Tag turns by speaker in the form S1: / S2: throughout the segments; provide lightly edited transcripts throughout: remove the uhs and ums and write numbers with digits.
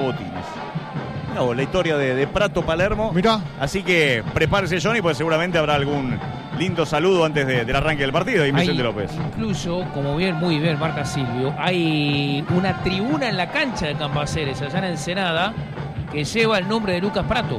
S1: Botines. No, la historia de Prato Palermo.
S2: Mirá.
S1: Así que prepárese, Johnny, pues seguramente habrá algún lindo saludo antes del arranque del partido. Y Vicente López.
S3: Incluso, como muy bien marca Silvio, hay una tribuna en la cancha de Cambaceres, allá en Ensenada, que lleva el nombre de Lucas Prato.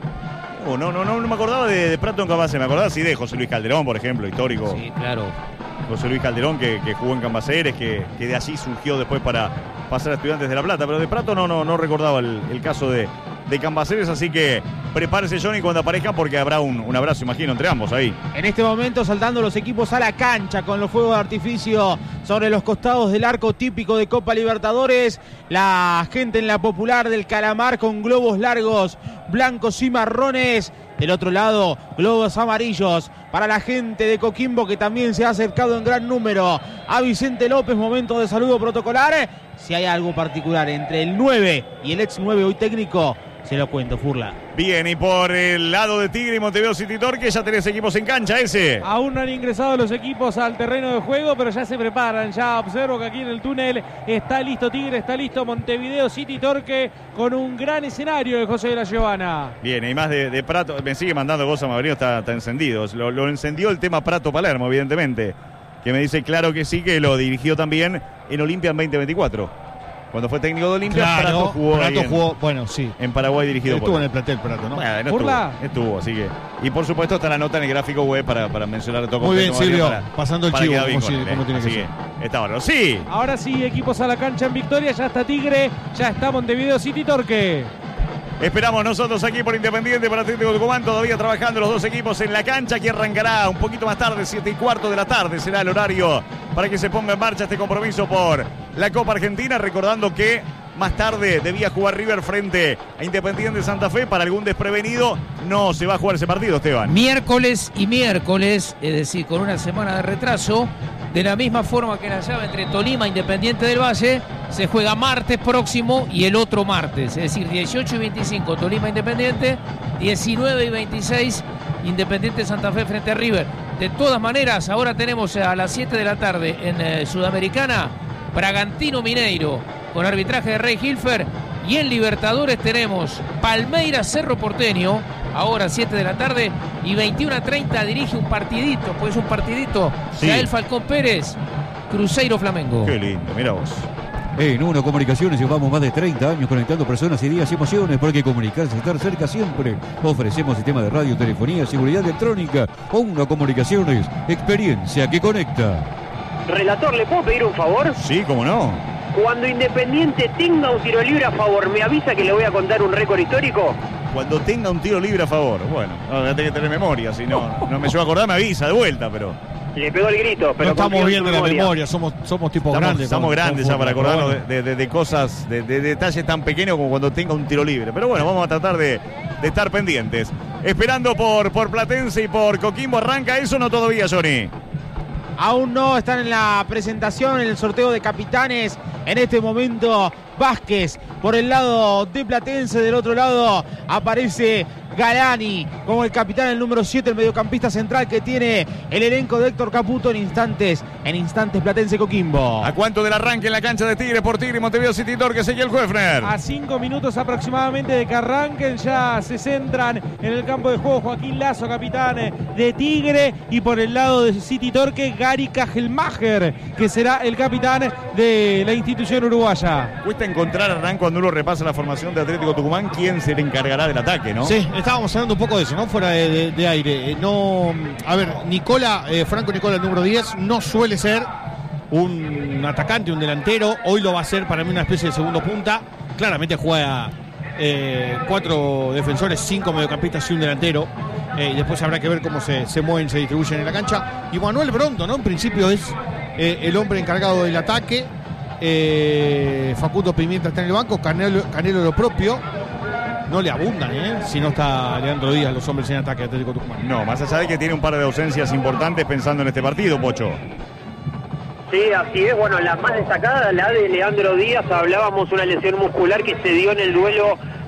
S1: Oh, no me acordaba de Prato en Cambaceres. Me acordaba sí de José Luis Calderón, por ejemplo, histórico.
S3: Sí, claro.
S1: José Luis Calderón, que jugó en Cambaceres, que de allí surgió después para pasar a Estudiantes de La Plata. Pero de Prato no recordaba el caso de Cambaceres, así que prepárese, Johnny, cuando aparezcan, porque habrá un abrazo, imagino, entre ambos ahí.
S4: En este momento saltando los equipos a la cancha con los fuegos de artificio sobre los costados del arco típico de Copa Libertadores. La gente en la Popular del Calamar con globos largos, blancos y marrones. Del otro lado, globos amarillos para la gente de Coquimbo, que también se ha acercado en gran número a Vicente López. Momento de saludo protocolar. Si hay algo particular entre el 9 y el ex 9 hoy técnico, se lo cuento, Furla.
S1: Bien, y por el lado de Tigre y Montevideo City Torque, ya tenés equipos en cancha ese.
S5: Aún no han ingresado los equipos al terreno de juego, pero ya se preparan. Ya observo que aquí en el túnel está listo Tigre, está listo Montevideo City Torque, con un gran escenario de José de la Giovanna.
S1: Bien, y más de Prato. Me sigue mandando cosas, Mauricio, está encendido. Lo encendió el tema Prato Palermo, evidentemente. Que me dice claro que sí, que lo dirigió también en Olimpia en 2024. Cuando fue técnico de Olimpia,
S2: claro,
S1: Prato jugó
S2: bueno, sí.
S1: En Paraguay dirigido
S2: estuvo en el plantel Prato, ¿no?
S1: Bueno, estuvo, así que. Y por supuesto está la nota en el gráfico web para mencionar todo.
S2: Muy bien, Silvio, pasando el chivo
S1: como tiene que ser. Está bueno, sí.
S5: Ahora sí, equipos a la cancha en victoria, ya está Tigre, ya está Montevideo City Torque.
S1: Esperamos nosotros aquí por Independiente para Atlético Tucumán, todavía trabajando los dos equipos en la cancha, que arrancará un poquito más tarde, 7:15 de la tarde será el horario para que se ponga en marcha este compromiso por la Copa Argentina, recordando que más tarde debía jugar River frente a Independiente Santa Fe. Para algún desprevenido no se va a jugar ese partido, Esteban.
S3: Miércoles, es decir, con una semana de retraso. De la misma forma que la llave entre Tolima e Independiente del Valle, se juega martes próximo y el otro martes. Es decir, 18 y 25 Tolima Independiente, 19 y 26 Independiente Santa Fe frente a River. De todas maneras, ahora tenemos a las 7 de la tarde en Sudamericana, Bragantino Mineiro, con arbitraje de Rey Hilfer. Y en Libertadores tenemos Palmeiras Cerro Porteño, ahora 7 de la tarde, y 21:30 dirige un partidito, pues un partidito,
S1: sí.
S3: Gael Falcón Pérez, Cruzeiro Flamengo.
S1: Qué lindo, mira vos.
S6: En Uno Comunicaciones llevamos más de 30 años conectando personas, ideas y emociones, porque comunicarse, estar cerca siempre. Ofrecemos sistema de radio, telefonía, seguridad electrónica. Uno Comunicaciones, experiencia que conecta.
S7: Relator, ¿le puedo pedir un favor?
S1: Sí, cómo no.
S7: Cuando Independiente tenga un tiro libre a favor, ¿me avisa que le voy a contar un récord histórico?
S1: Cuando tenga un tiro libre a favor. Bueno, voy a tener que tener memoria, si no me llevo a acordar, me avisa de vuelta, pero...
S7: Le pegó el grito, pero
S2: no estamos bien de la memoria, somos tipos grandes.
S1: Estamos grandes ya para acordarnos de cosas, de detalles tan pequeños como cuando tenga un tiro libre. Pero bueno, vamos a tratar de estar pendientes. Esperando por Platense y por Coquimbo. ¿Arranca eso o no todavía, Johnny?
S4: Aún no, están en la presentación, en el sorteo de capitanes. En este momento, Vázquez por el lado de Platense. Del otro lado aparece Galani como el capitán, el número 7, el mediocampista central que tiene el elenco de Héctor Caputo. En instantes Platense Coquimbo.
S1: ¿A cuánto del arranque en la cancha de Tigre por Tigre y Montevideo City Torque, Ezequiel Huefner?
S5: A 5 minutos aproximadamente de que arranquen, ya se centran en el campo de juego Joaquín Lazo, capitán de Tigre, y por el lado de City Torque, Gary Kajelmacher, que será el capitán de la institución uruguaya.
S1: Cuesta encontrar, Hernán, cuando uno repasa la formación de Atlético Tucumán, quién se le encargará del ataque, ¿no?
S2: Sí, estábamos hablando un poco de eso, ¿no? Fuera de aire. A ver, Franco Nicola, el número 10, no suele ser un atacante, un delantero. Hoy lo va a ser para mí una especie de segundo punta. Claramente juega 4 defensores, 5 mediocampistas y un delantero. Y después habrá que ver cómo se mueven, se distribuyen en la cancha. Y Manuel Bronto, ¿no? En principio es el hombre encargado del ataque. Facundo Pimienta está en el banco, Canelo lo propio. No le abundan, si no está Leandro Díaz, los hombres en ataque de Atlético Tucumán.
S1: No, más allá de que tiene un par de ausencias importantes pensando en este partido, Pocho.
S7: Sí, así es. Bueno, la más destacada, la de Leandro Díaz. Hablábamos una lesión muscular que se dio en el duelo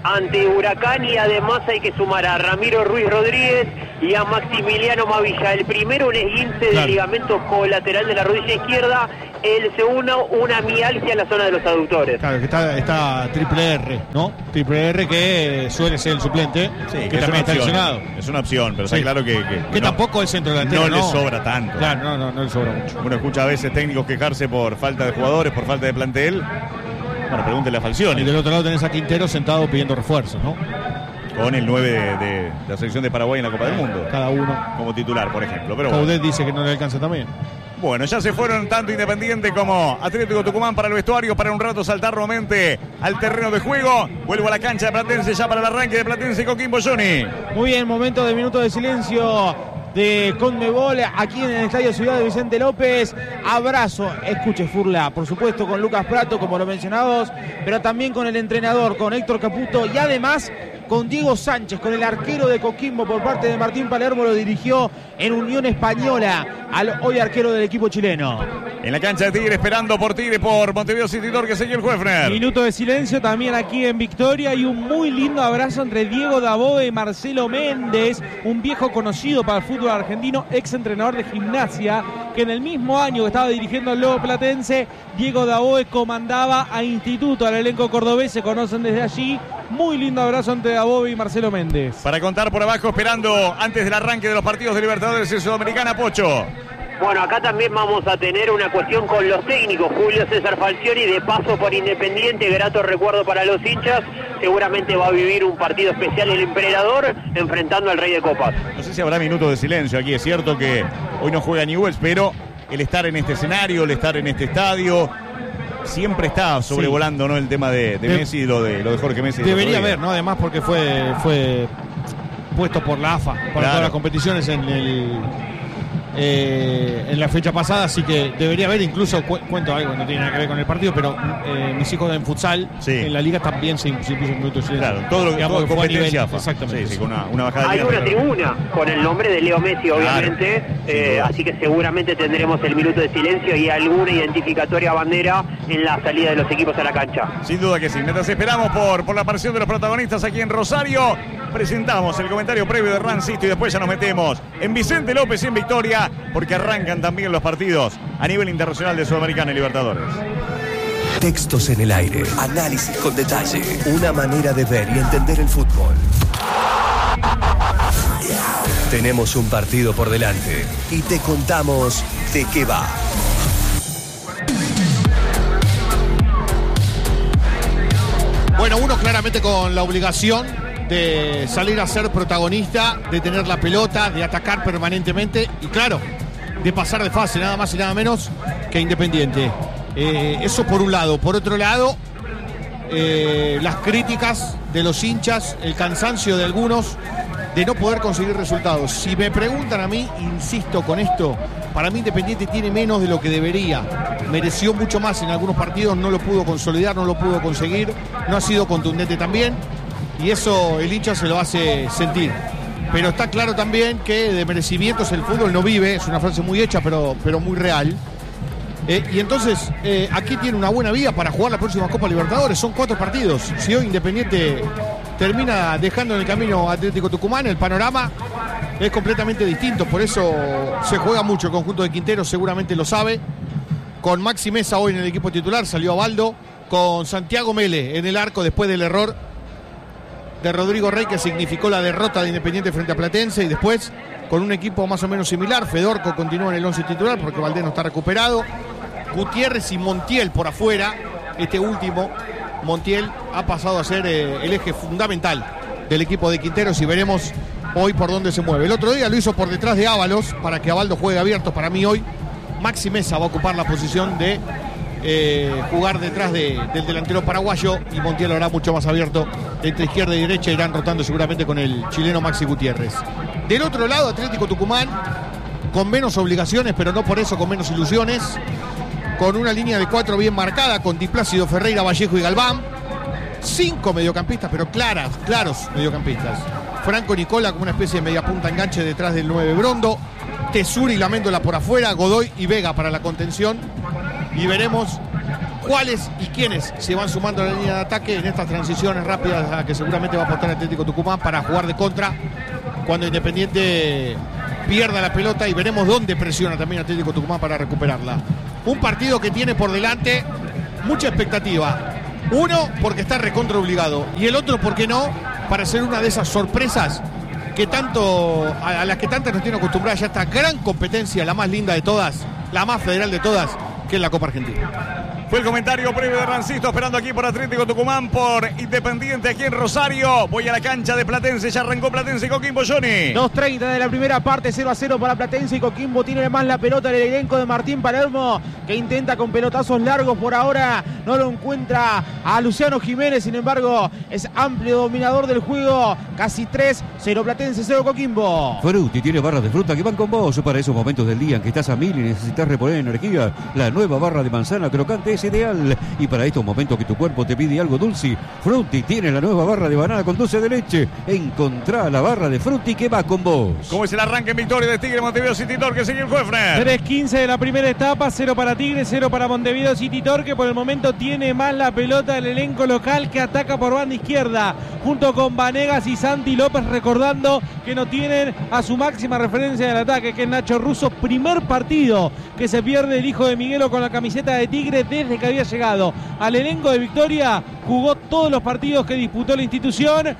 S7: ante Huracán, y además hay que sumar a Ramiro Ruiz Rodríguez y a Maximiliano Mavilla. El primero, un esguince de ligamento colateral de la rodilla izquierda. El segundo, una mialgia en la zona de los aductores.
S2: Claro, que está Triple R, ¿no? Triple R, que suele ser el suplente,
S1: Sí,
S2: que también está lesionado.
S1: Es una opción, pero
S2: Sí.
S1: está claro que
S2: Que tampoco es centro delantero,
S1: no le sobra tanto.
S2: Claro, no le sobra mucho.
S1: Uno escucha a veces técnicos quejarse por falta de jugadores, por falta de plantel. Bueno, pregúntele a
S2: Y
S1: Falcioni,
S2: del otro lado tenés a Quintero sentado pidiendo refuerzos, ¿no?
S1: con el 9 de la selección de Paraguay en la Copa del Mundo,
S2: Cada uno.
S1: como titular, por ejemplo. Pero bueno.
S2: Coudet dice que no le alcanza también.
S1: Bueno, ya se fueron tanto Independiente como Atlético Tucumán para el vestuario, para un rato saltar nuevamente al terreno de juego. Vuelvo a la cancha de Platense ya para el arranque de Platense Coquimbo. Johnny.
S4: Muy bien, momento de minuto de silencio de Conmebol aquí en el Estadio Ciudad de Vicente López. Abrazo, escuche Furla, por supuesto con Lucas Prato, como lo mencionábamos, pero también con el entrenador, con Héctor Caputo, y además con Diego Sánchez, con el arquero de Coquimbo por parte de Martín Palermo. Lo dirigió en Unión Española al hoy arquero del equipo chileno.
S1: En la cancha de Tigre, esperando por Tigre, por Montevideo City Torque, Ezequiel Juefner.
S5: Minuto de silencio también aquí en Victoria, y un muy lindo abrazo entre Diego Daboe y Marcelo Méndez, un viejo conocido para el fútbol argentino, ex entrenador de Gimnasia, que en el mismo año que estaba dirigiendo al Lobo Platense, Diego Daboe comandaba a Instituto, al elenco cordobés, se conocen desde allí. Muy lindo abrazo entre Daboe y Marcelo Méndez.
S1: Para contar por abajo, esperando antes del arranque de los partidos de Libertadores en Sudamericana, Pocho.
S7: Bueno, acá también vamos a tener una cuestión con los técnicos. Julio César Falcioni, de paso por Independiente, grato recuerdo para los hinchas. Seguramente va a vivir un partido especial el Emperador, enfrentando al Rey de Copas.
S1: No sé si habrá minutos de silencio aquí. Es cierto que hoy no juega Newell's, pero el estar en este escenario, el estar en este estadio, siempre está sobrevolando, ¿no? El tema de Messi y lo de Jorge Messi.
S2: Debería haber, ¿no? Además porque fue puesto por la AFA para todas las competiciones en la fecha pasada, así que debería haber, incluso cuento algo, no tiene nada que ver con el partido, pero mis hijos en futsal, en la liga también se impuso un minuto de silencio.
S1: Claro, todo lo que
S2: digamos,
S1: fue competencia
S2: AFA. Exactamente.
S1: Sí, con una bajada
S7: Hay
S1: de
S7: una tribuna con el nombre de Leo Messi, obviamente,
S1: Claro.
S7: así que seguramente tendremos el minuto de silencio y alguna identificatoria bandera en la salida de los equipos a la cancha.
S1: Sin duda que sí. Mientras esperamos por la aparición de los protagonistas aquí en Rosario, presentamos el comentario previo de Rancito y después ya nos metemos en Vicente López y en Victoria, porque arrancan también los partidos a nivel internacional de Sudamericana y Libertadores.
S8: Textos en el aire, análisis con detalle, una manera de ver y entender el fútbol. Tenemos un partido por delante y te contamos de qué va.
S2: Bueno, uno claramente con la obligación de salir a ser protagonista, de tener la pelota, de atacar permanentemente y claro, de pasar de fase, nada más y nada menos que Independiente. Eso por un lado. Por otro lado, las críticas de los hinchas, el cansancio de algunos de no poder conseguir resultados. Si me preguntan a mí, insisto con esto, para mí Independiente tiene menos de lo que debería. Mereció mucho más en algunos partidos, no lo pudo consolidar, no lo pudo conseguir, no ha sido contundente también, y eso el hincha se lo hace sentir. Pero está claro también que de merecimientos el fútbol no vive, es una frase muy hecha pero muy real. Y entonces aquí tiene una buena vía para jugar la próxima Copa Libertadores. Son 4 partidos. Si hoy Independiente termina dejando en el camino Atlético Tucumán, el panorama es completamente distinto. Por eso se juega mucho el conjunto de Quintero, seguramente lo sabe. Con Maxi Mesa hoy en el equipo titular, salió Abaldo. Con Santiago Mele en el arco después del error de Rodrigo Rey, que significó la derrota de Independiente frente a Platense, y después con un equipo más o menos similar. Fedorco continúa en el 11 titular porque Valdés no está recuperado. Gutiérrez y Montiel por afuera. Este último, Montiel, ha pasado a ser el eje fundamental del equipo de Quinteros, y veremos hoy por dónde se mueve. El otro día lo hizo por detrás de Ábalos para que Abaldo juegue abierto. Para mí hoy Maxi Mesa va a ocupar la posición de jugar detrás del delantero paraguayo, y Montiel lo hará mucho más abierto entre izquierda y derecha. Irán rotando seguramente con el chileno Maxi Gutiérrez. Del otro lado, Atlético Tucumán con menos obligaciones, pero no por eso con menos ilusiones, con una línea de 4 bien marcada, con Di Plácido, Ferreira, Vallejo y Galván. 5 mediocampistas, pero claros mediocampistas. Franco Nicola como una especie de mediapunta enganche detrás del 9 Brondo. Tesuri y Laméndola por afuera, Godoy y Vega para la contención. Y veremos cuáles y quiénes se van sumando a la línea de ataque en estas transiciones rápidas a que seguramente va a apostar Atlético Tucumán para jugar de contra cuando Independiente pierda la pelota, y veremos dónde presiona también Atlético Tucumán para recuperarla. Un partido que tiene por delante mucha expectativa. Uno, porque está recontra obligado, y el otro, ¿por qué no?, para ser una de esas sorpresas que tanto a las que tantas nos tiene acostumbrada ya esta gran competencia, la más linda de todas, la más federal de todas, que es la Copa Argentina.
S1: Fue el comentario previo de Rancisto, esperando aquí por Atlético Tucumán, por Independiente aquí en Rosario. Voy a la cancha de Platense, ya arrancó Platense y Coquimbo, Johnny.
S4: 2:30 de la primera parte, 0-0 para Platense y Coquimbo. Tiene más la pelota el elenco de Martín Palermo, que intenta con pelotazos largos por ahora. No lo encuentra a Luciano Jiménez, sin embargo, es amplio dominador del juego. Casi 3-0 Platense, 0 Coquimbo.
S6: Frutti tiene barras de fruta que van con vos para esos momentos del día en que estás a mil y necesitas reponer energía. La nueva barra de manzana crocante es ideal, y para estos momentos que tu cuerpo te pide algo dulce, Frutti tiene la nueva barra de banana con dulce de leche. Encontrá la barra de Frutti que va con vos.
S1: ¿Cómo es el arranque en victoria de Tigre Montevideo City Torque? Sigue el Juefner.
S5: 3:15 de la primera etapa, 0 para Tigre, 0 para Montevideo City Torque. Por el momento tiene más la pelota el elenco local, que ataca por banda izquierda junto con Vanegas y Santi López, recordando que no tienen a su máxima referencia del ataque, que es Nacho Russo. Primer partido que se pierde el hijo de Miguelo con la camiseta de Tigre desde que había llegado al elenco de Victoria. Jugó todos los partidos que disputó la institución.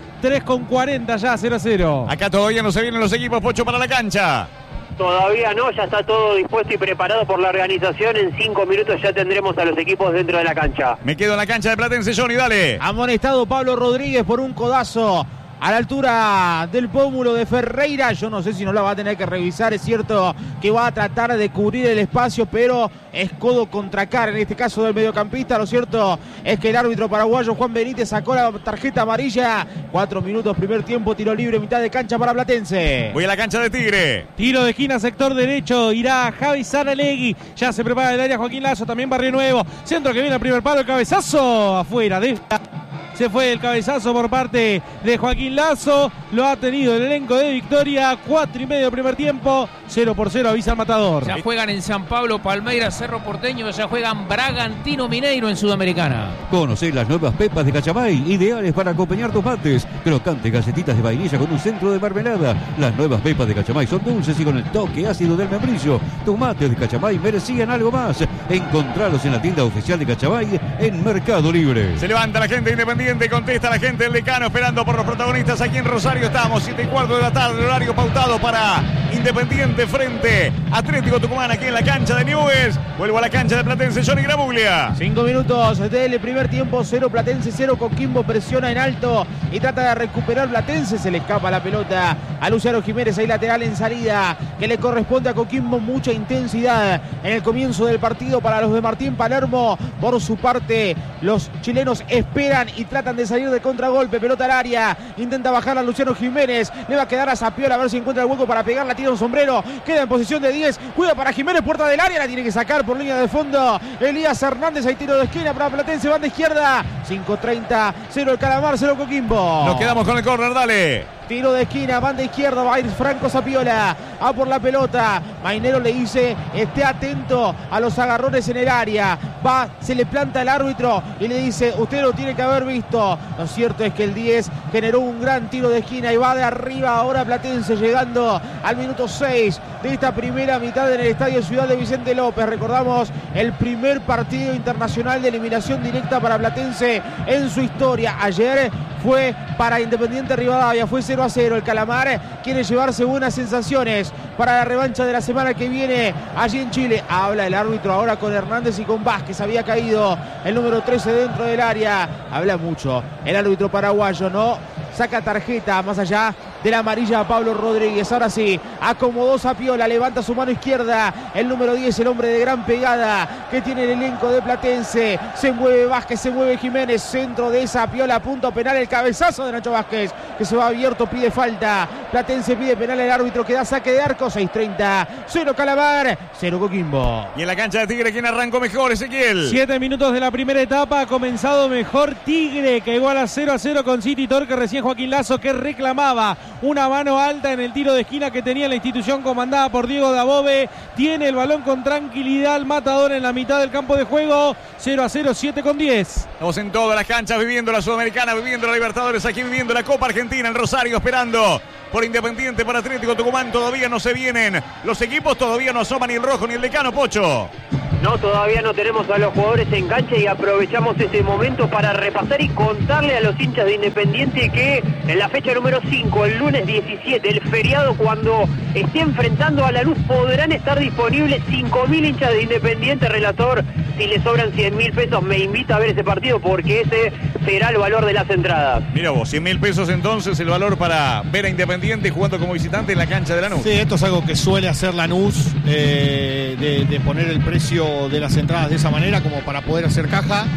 S5: 3:40 ya, 0-0.
S1: Acá todavía no se vienen los equipos, Pocho, para la cancha.
S7: Todavía no, ya está todo dispuesto y preparado por la organización. En 5 minutos ya tendremos a los equipos dentro de la cancha.
S1: Me quedo en la cancha de Platense, Johnny, dale.
S4: Amonestado Pablo Rodríguez por un codazo a la altura del pómulo de Ferreira. Yo no sé si no la va a tener que revisar. Es cierto que va a tratar de cubrir el espacio, pero es codo contra cara en este caso del mediocampista. Lo cierto es que el árbitro paraguayo Juan Benítez sacó la tarjeta amarilla. 4 minutos, primer tiempo, tiro libre, mitad de cancha para Platense.
S1: Voy a la cancha de Tigre.
S5: Tiro de esquina, sector derecho, irá Javi Saralegui. Ya se prepara el área Joaquín Lazo, también Barrio Nuevo. Centro que viene al primer palo, el cabezazo afuera de... Se fue el cabezazo por parte de Joaquín Lazo. Lo ha tenido el elenco de Victoria. 4:30 primer tiempo. 0-0 avisa el matador.
S3: Ya juegan en San Pablo, Palmeiras, Cerro Porteño. Ya juegan Bragantino, Mineiro en Sudamericana.
S6: Conocé las nuevas pepas de Cachamay, ideales para acompañar tus mates. Crocantes galletitas de vainilla con un centro de mermelada. Las nuevas pepas de Cachamay son dulces y con el toque ácido del membrillo. Tus mates de Cachamay merecían algo más. Encontralos en la tienda oficial de Cachamay en Mercado Libre.
S1: Se levanta la gente Independiente, contesta la gente del Decano, esperando por los protagonistas aquí en Rosario. Estamos 7:15 de la tarde, el horario pautado para Independiente frente a Atlético Tucumán aquí en la cancha de Newell's. Vuelvo a la cancha de Platense, Johnny Gramuglia.
S4: 5 minutos del primer tiempo, 0 Platense, 0 Coquimbo. Presiona en alto y trata de recuperar Platense. Se le escapa la pelota a Luciano Jiménez, ahí lateral en salida, que le corresponde a Coquimbo. Mucha intensidad en el comienzo del partido para los de Martín Palermo. Por su parte, los chilenos esperan y tratan de salir de contragolpe. Pelota al área, intenta bajar a Luciano Jiménez, le va a quedar a Zapiola a ver si encuentra el hueco para pegarla. Tira un sombrero, queda en posición de 10, cuida para Jiménez, puerta del área, la tiene que sacar por línea de fondo Elías Hernández. Hay tiro de esquina para Platense, banda izquierda. 5:30, 0 el Calamar, 0 Coquimbo.
S1: Nos quedamos con el córner, dale.
S4: Tiro de esquina, banda izquierda, va a ir Franco Zapiola a por la pelota. Mainero le dice, esté atento a los agarrones en el área. Va, se le planta el árbitro y le dice, usted lo tiene que haber visto. Lo cierto es que el 10 generó un gran tiro de esquina y va de arriba ahora Platense, llegando al minuto 6 de esta primera mitad en el Estadio Ciudad de Vicente López. Recordamos el primer partido internacional de eliminación directa para Platense en su historia. Ayer fue para Independiente Rivadavia, fue 0-0. El Calamar quiere llevarse buenas sensaciones para la revancha de la semana que viene allí en Chile. Habla el árbitro ahora con Hernández y con Vázquez. Había caído el número 13 dentro del área. Habla mucho el árbitro paraguayo, ¿no? Saca tarjeta más allá de la amarilla a Pablo Rodríguez. Ahora sí, acomodó Zapiola, levanta su mano izquierda. El número 10, el hombre de gran pegada que tiene el elenco de Platense. Se mueve Vázquez, se mueve Jiménez. Centro de Zapiola, punto penal. El cabezazo de Nacho Vázquez, que se va abierto, pide falta. Platense pide penal, el árbitro que da saque de arco. 6:30, 0 Calamar, 0 Coquimbo.
S1: Y en la cancha de Tigre, ¿quién arrancó mejor, Ezequiel?
S5: 7 minutos de la primera etapa, ha comenzado mejor Tigre, que iguala 0-0 con City Torque. Recién Joaquín Lazo, que reclamaba una mano alta en el tiro de esquina que tenía la institución comandada por Diego Dabove. Tiene el balón con tranquilidad el Matador en la mitad del campo de juego. 0-0, 7-10.
S1: Estamos en todas las canchas viviendo la Sudamericana, viviendo la Libertadores, aquí viviendo la Copa Argentina, en Rosario, esperando por Independiente, por Atlético Tucumán. Todavía no se vienen los equipos, todavía no asoma ni el rojo ni el decano, Pocho.
S7: No, todavía no tenemos a los jugadores en cancha y aprovechamos este momento para repasar y contarle a los hinchas de Independiente que en la fecha número 5, el lunes 17, el feriado, cuando esté enfrentando a Lanús, podrán estar disponibles 5.000 hinchas de Independiente. Relator, si le sobran 100.000 pesos, me invita a ver ese partido porque ese será el valor de las entradas.
S1: Mira vos, 100.000 pesos entonces el valor para ver a Independiente jugando como visitante en la cancha de Lanús.
S2: Sí, esto es algo que suele hacer Lanús, de poner el precio de las entradas de esa manera como para poder hacer caja.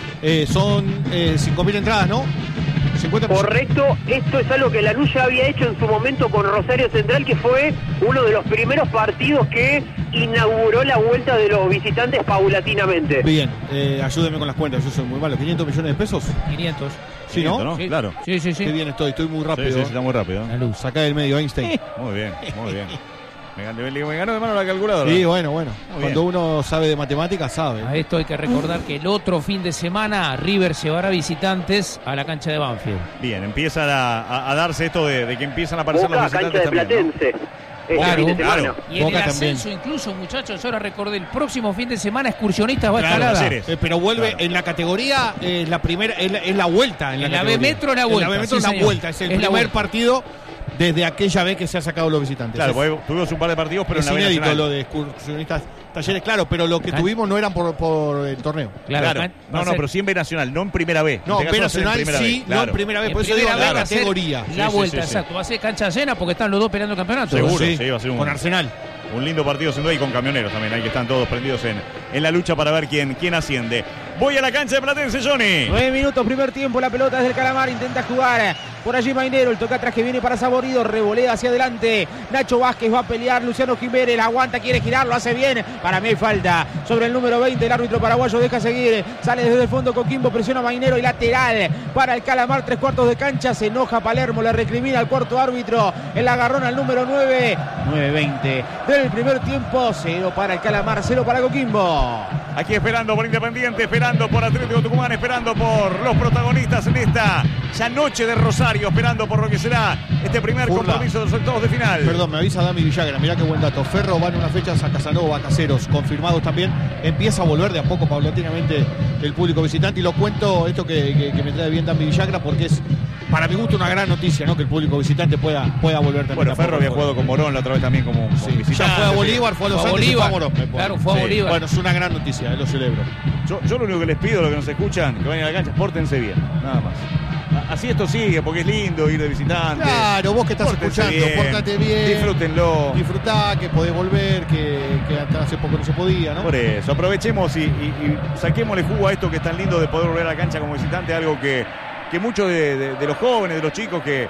S2: Son 5.000 entradas, ¿no? 50%.
S7: Correcto, esto es algo que Lanús ya había hecho en su momento con Rosario Central, que fue uno de los primeros partidos que inauguró la vuelta de los visitantes paulatinamente.
S2: Bien, ayúdeme con las cuentas, yo soy muy malo. ¿500 millones de pesos?
S3: 500.
S2: Sí, ¿no?
S1: 500, ¿no?
S3: Sí.
S1: Claro.
S3: Sí.
S2: Qué bien estoy muy rápido.
S1: Sí, está muy rápido.
S3: La luz.
S2: Sacá del medio Einstein.
S1: Muy bien, muy bien. Me ganó de mano la calculadora.
S2: Sí, bueno.
S1: Muy
S2: Cuando
S1: bien.
S2: uno sabe de matemáticas, sabe.
S3: A esto hay que recordar que el otro fin de semana River llevará visitantes a la cancha de Banfield.
S1: Bien, empieza a darse esto de que empiezan a aparecer
S7: Boca,
S1: los visitantes
S7: cancha de
S1: también, ¿no?
S7: Platense. Este
S3: Claro,
S7: fin de semana.
S1: claro.
S3: Y en
S2: Boca
S3: el
S2: también.
S3: ascenso incluso, muchachos, ahora recordé, el próximo fin de semana Excursionistas va a
S2: Claro,
S3: Escalada.
S1: Cáceres.
S2: Pero vuelve
S1: Claro.
S2: en la categoría, la primera, es la vuelta. En la
S3: En la
S2: categoría.
S3: B-Metro la vuelta,
S2: En la B-Metro
S3: sí,
S2: la
S3: señor.
S2: vuelta. Es el
S3: Es la
S2: primer
S3: vuelta.
S2: partido desde aquella vez que se ha sacado los visitantes.
S1: Claro,
S2: Es-
S1: porque tuvimos un par de partidos, pero
S2: es
S1: en la B
S2: inédito
S1: Nacional.
S2: lo de excursionistas Talleres, claro, pero lo que
S3: Can-
S2: tuvimos no eran por el torneo.
S1: Claro.
S3: va
S1: No,
S3: a ser-
S1: pero sí en B Nacional, no en Primera B.
S2: No,
S1: En este
S2: B
S1: caso va a ser en
S2: Nacional
S1: Primera
S2: sí,
S1: B,
S2: no
S1: claro.
S2: en primera vez.
S3: en
S2: Por eso digo
S3: primera
S2: la
S3: vez va a ser
S2: categoría.
S3: La
S1: Sí,
S3: vuelta,
S1: sí, sí.
S3: exacto. Va a ser cancha llena porque están los dos peleando el campeonato.
S1: Seguro. sí, va a ser un-
S2: con Arsenal.
S1: Un lindo partido sin duda y con Camioneros también. Ahí que están todos prendidos en la lucha para ver quién asciende. Voy a la cancha de Platense, Johnny.
S4: 9 minutos, primer tiempo, la pelota desde el Calamar, intenta jugar por allí Mainero, el toque atrás que viene para Saborido, revolea hacia adelante, Nacho Vázquez va a pelear, Luciano Jiménez, la aguanta, quiere girar, lo hace bien, para mí hay falta, sobre el número 20, el árbitro paraguayo deja seguir, sale desde el fondo Coquimbo, presiona Mainero y lateral para el Calamar, 3/4 de cancha, se enoja Palermo, le recrimina al cuarto árbitro, el agarrón al número 9, 9-20, del primer tiempo, 0 para el Calamar, 0 para Coquimbo.
S1: Aquí esperando por Independiente, esperando por Atlético Tucumán, esperando por los protagonistas en esta ya noche de Rosario, esperando por lo que será este primer
S2: Burla.
S1: compromiso de los octavos de final.
S2: Perdón, me avisa Dami Villagra, mirá qué buen dato. Ferro va en unas fechas a Casanova, Caseros, confirmados también. Empieza a volver de a poco, paulatinamente, el público visitante. Y lo cuento, esto que me trae bien Dami Villagra, porque es, para mi gusto, una gran noticia, ¿no? Que el público visitante pueda volver también.
S1: Bueno,
S2: de a poco.
S1: Ferro había jugado con Morón la otra vez también como visitante.
S2: Ya fue a Bolívar, fue a Los
S3: Fue a
S2: Andes y fue a
S3: Bolívar.
S2: Morón.
S3: Claro, fue a Bolívar.
S2: Bueno, es una gran noticia, lo celebro.
S1: Yo lo único que les pido, lo que nos escuchan, que vayan a la cancha, pórtense bien, nada más. Así esto sigue, porque es lindo ir de visitante.
S2: Claro, vos que estás
S1: Pórtense
S2: escuchando,
S1: bien,
S2: pórtate bien.
S1: Disfrútenlo.
S2: Disfrutá, que podés volver, que hasta hace poco no se podía, ¿no?
S1: Por eso, aprovechemos y saquémosle jugo a esto que es tan lindo de poder volver a la cancha como visitante, algo que muchos de los jóvenes, de los chicos que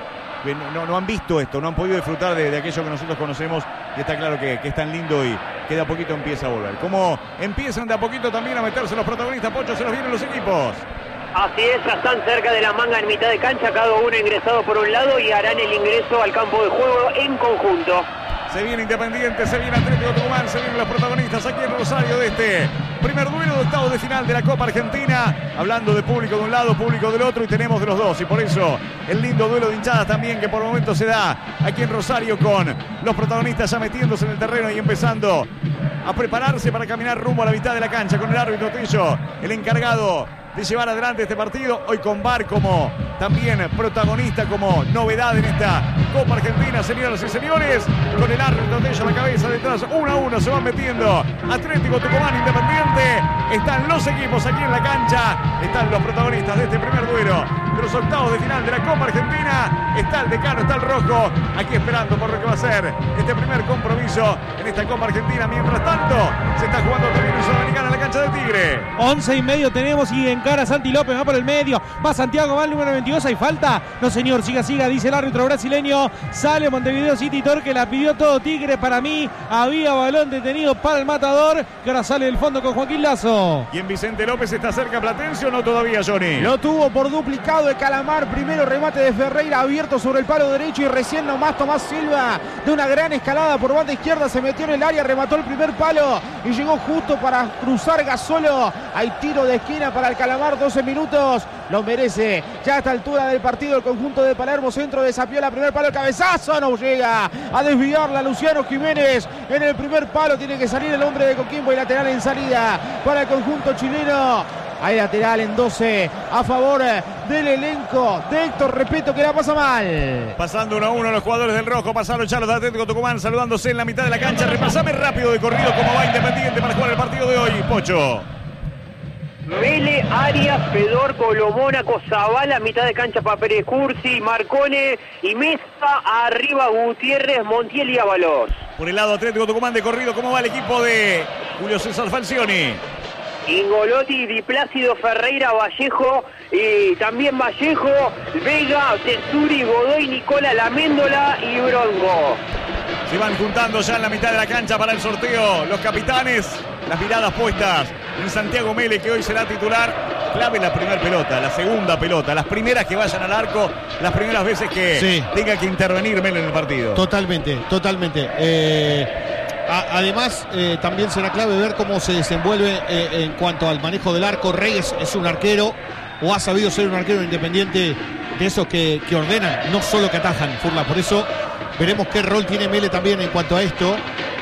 S1: no han visto esto, no han podido disfrutar de aquello que nosotros conocemos, y está claro que es tan lindo y que de a poquito empieza a volver. Como empiezan de a poquito también a meterse los protagonistas, Pocho, se los vienen los equipos.
S7: Así es, ya están cerca de la manga en mitad de cancha, cada uno ingresado por un lado y harán el ingreso al campo de juego en conjunto.
S1: Se viene Independiente, se viene Atlético Tucumán, se vienen los protagonistas aquí en Rosario de este primer duelo de octavos de final de la Copa Argentina. Hablando de público de un lado, público del otro, y tenemos de los dos. Y por eso el lindo duelo de hinchadas también que por momento se da aquí en Rosario, con los protagonistas ya metiéndose en el terreno y empezando a prepararse para caminar rumbo a la mitad de la cancha, con el árbitro Trillo, el encargado de llevar adelante este partido, hoy con VAR como también protagonista, como novedad en esta Copa Argentina, señoras y señores, con el árbitro Tello a la cabeza detrás, 1-1 se van metiendo Atlético Tucumán, Independiente, están los equipos aquí en la cancha, están los protagonistas de este primer duelo de los octavos de final de la Copa Argentina, está el decano, está el rojo, aquí esperando por lo que va a ser este primer compromiso en esta Copa Argentina. Mientras tanto, se está jugando también en Sudamericana en la cancha del Tigre.
S5: 11:30 tenemos y en encara Santi López, va por el medio, va Santiago, va el número 22, ¿hay falta? No señor, siga, dice el árbitro brasileño. Sale Montevideo City Torque, la pidió todo Tigre. Para mí había balón detenido para el Matador, que ahora sale del fondo con Joaquín Lazo.
S1: ¿Y en Vicente López está cerca Platense o no todavía, Johnny?
S4: Lo tuvo por duplicado de Calamar. Primero remate de Ferreira abierto sobre el palo derecho y recién nomás Tomás Silva de una gran escalada por banda izquierda se metió en el área, remató el primer palo y llegó justo para cruzar Gasolo. Hay tiro de esquina para el Calamar, 12 minutos. Lo merece ya a esta altura del partido el conjunto de Palermo. Centro de Sapiola, primer palo, el cabezazo no llega a desviarla Luciano Jiménez. En el primer palo tiene que salir el hombre de Coquimbo y lateral en salida para el conjunto chileno. Hay lateral en 12 a favor del elenco de Héctor Repeto, que la pasa mal.
S1: Pasando 1-1 los jugadores del rojo. Pasaron ya los de Atlético Tucumán saludándose en la mitad de la cancha. Repasame rápido de corrido cómo va Independiente para jugar el partido de hoy, Pocho.
S7: Vélez, Arias, Fedor, Colomónaco, Zavala, mitad de cancha para Pérez Cursi, Marcone y Mesa, arriba Gutiérrez, Montiel y Ábalos.
S1: Por el lado Atlético Tucumán de corrido, ¿cómo va el equipo de Julio César Falcioni?
S7: Ingolotti, Di Plácido, Ferreira, Vallejo y también Vallejo, Vega, Tesuri, Godoy, Nicola, Laméndola y Bronco.
S1: Se van juntando ya en la mitad de la cancha para el sorteo los capitanes, las miradas puestas en Santiago Mele, que hoy será titular. Clave la primera pelota, la segunda pelota, las primeras que vayan al arco, las primeras veces que tenga que intervenir Mele en el partido.
S2: Totalmente. Además, también será clave ver cómo se desenvuelve en cuanto al manejo del arco. Reyes es un arquero, o ha sabido ser un arquero independiente de esos que ordenan, no solo que atajan, Furla. Por eso veremos qué rol tiene Mele también en cuanto a esto.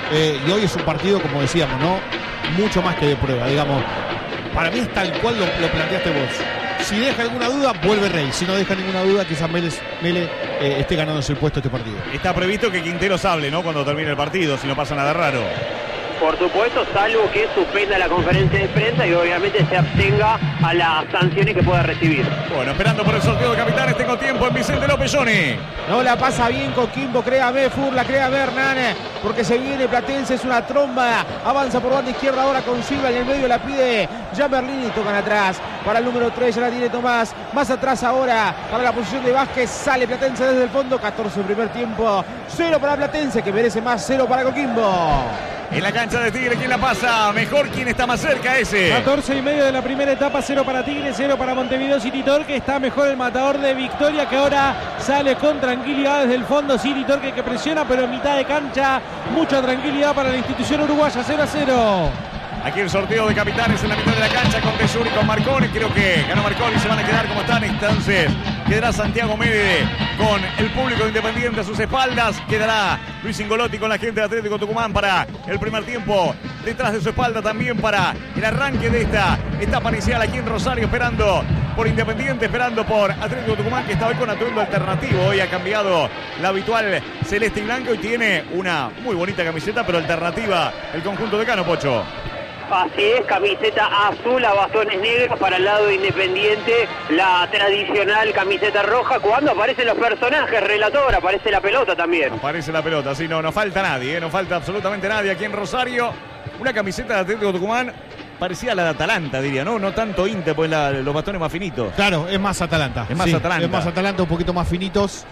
S2: Y hoy es un partido, como decíamos, ¿no? Mucho más que de prueba, digamos. Para mí es tal cual lo planteaste vos. Si deja alguna duda, vuelve Rey. Si no deja ninguna duda, quizás Mele esté ganándose el puesto este partido.
S1: Está previsto que Quinteros hable, ¿no? Cuando termine el partido, si no pasa nada raro.
S7: Por supuesto, salvo que suspenda la conferencia de prensa y obviamente se abstenga a las sanciones que pueda recibir.
S1: Bueno, esperando por el sorteo de capitanes, tengo tiempo en Vicente López, Johnny.
S4: No la pasa bien Coquimbo, créame Furla, créame Hernán, porque se viene Platense, es una tromba, avanza por banda izquierda ahora con Silva, en el medio la pide Jamerlini, tocan atrás para el número 3, ya la tiene Tomás, más atrás ahora para la posición de Vázquez, sale Platense desde el fondo, 14 primer tiempo, 0 para Platense, que merece más, 0 para Coquimbo.
S1: En la cancha de Tigre, ¿quién la pasa mejor? ¿Quién está más cerca ese?
S5: 14 y medio de la primera etapa, 0 para Tigre, 0 para Montevideo City Torque. Está mejor el matador de Victoria, que ahora sale con tranquilidad desde el fondo. City Torque que presiona, pero en mitad de cancha, mucha tranquilidad para la institución uruguaya, 0-0.
S1: Aquí el sorteo de capitanes en la mitad de la cancha con Tesuri, con Marconi. Creo que ganó Marconi, se van a quedar como están. Entonces quedará Santiago Mede con el público de Independiente a sus espaldas. Quedará Luis Ingolotti con la gente de Atlético Tucumán para el primer tiempo. Detrás de su espalda también para el arranque de esta etapa inicial aquí en Rosario, esperando por Independiente, esperando por Atlético Tucumán, que está hoy con atuendo alternativo. Hoy ha cambiado la habitual celeste y blanco y tiene una muy bonita camiseta, pero alternativa el conjunto de Cano, Pocho.
S7: Así es, camiseta azul a bastones negros para el lado de Independiente, la tradicional camiseta roja. Cuando aparecen los personajes, relator, aparece la pelota también.
S1: Aparece la pelota, sí, no falta nadie, no falta absolutamente nadie aquí en Rosario. Una camiseta de Atlético Tucumán parecía la de Atalanta, diría, ¿no? No tanto Inter, pues los bastones más finitos.
S2: Claro, es más Atalanta.
S1: Es más Atalanta.
S2: Es más Atalanta, un poquito más finitos.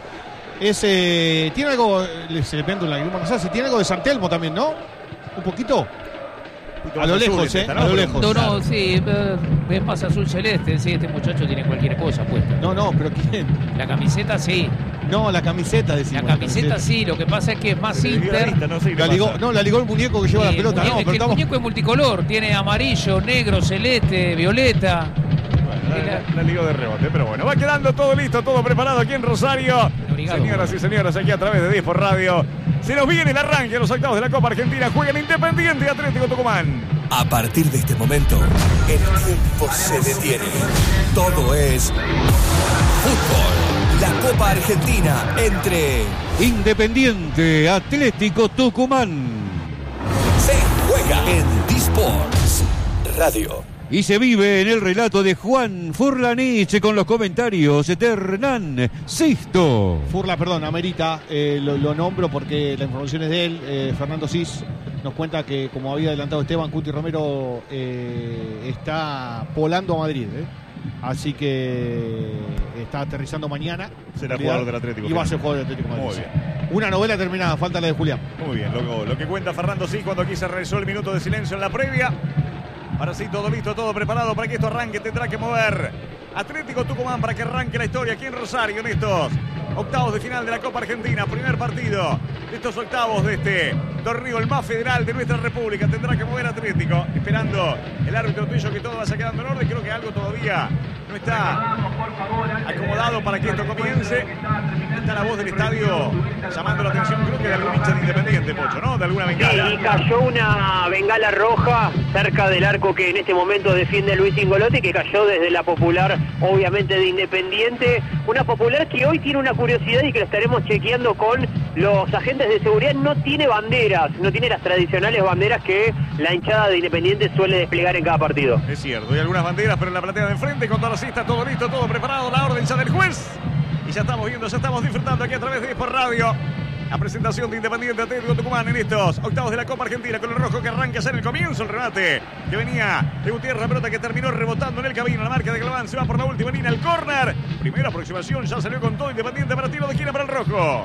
S2: Tiene algo, se le pega un lágrima, no sé, si tiene algo de San Telmo también, ¿no? Un poquito. A lo lejos,
S3: a lo lejos. No, sí, es más azul celeste. Sí, este muchacho tiene cualquier cosa puesta.
S2: No, pero ¿quién?
S3: La camiseta sí.
S2: No, la camiseta, decimos.
S3: La camiseta sí, lo que pasa es que es más Inter.
S2: La ligó el muñeco que lleva la pelota.
S3: El muñeco es multicolor, tiene amarillo, negro, celeste, violeta.
S1: La ligó de rebote, pero bueno, va quedando todo listo, todo preparado aquí en Rosario. Señoras y señores, aquí a través de 10 por Radio. Se nos viene el arranque de los octavos de la Copa Argentina. Juega el Independiente y Atlético Tucumán.
S8: A partir de este momento, el tiempo se detiene. Todo es fútbol. La Copa Argentina entre
S6: Independiente, Atlético Tucumán.
S8: Se juega en D-Sports Radio.
S6: Y se vive en el relato de Juan Furlanich con los comentarios de Hernán Sisto.
S2: Furla, perdón, amerita, lo nombro porque la información es de él, Fernando Cis. nos cuenta que, como había adelantado Esteban, Cuti Romero está volando a Madrid. Así que está aterrizando mañana.
S1: Será jugador del Atlético.
S2: Y va a ser jugador del Atlético Madrid.
S1: Muy bien.
S2: Una novela terminada, falta la de Julián.
S1: Muy bien, lo que cuenta Fernando sí cuando aquí se realizó el minuto de silencio en la previa. Ahora sí, todo listo, todo preparado para que esto arranque. Tendrá que mover Atlético Tucumán para que arranque la historia aquí en Rosario en estos octavos de final de la Copa Argentina. Primer partido de estos octavos de este torneo, el más federal de nuestra república. Tendrá que mover Atlético, esperando el árbitro tuyo que todo vaya quedando en orden. Creo que algo todavía no está acomodado para que esto comience. Está la voz del estadio llamando la atención, creo que de algún hincha de Independiente, Pocho, ¿no? De alguna bengala.
S7: Sí, y cayó una bengala roja cerca del arco que en este momento defiende Luis Ingolotti, que cayó desde la Popular, obviamente de Independiente. Una Popular que hoy tiene una curiosidad y que lo estaremos chequeando con los agentes de seguridad. No tiene banderas, no tiene las tradicionales banderas que la hinchada de Independiente suele desplegar en cada partido.
S1: Es cierto, hay algunas banderas, pero en la platea de enfrente, con toda la cista, todo listo, todo preparado, la orden ya del juez. Y ya estamos viendo, ya estamos disfrutando aquí a través de Sport Radio la presentación de Independiente Atlético Tucumán en estos octavos de la Copa Argentina, con el rojo que arranca ya en el comienzo, el remate que venía de Gutiérrez, la pelota que terminó rebotando en el camino, la marca de Galván se va por la última línea, el córner, primera aproximación, ya salió con todo Independiente para tiro de esquina para el rojo.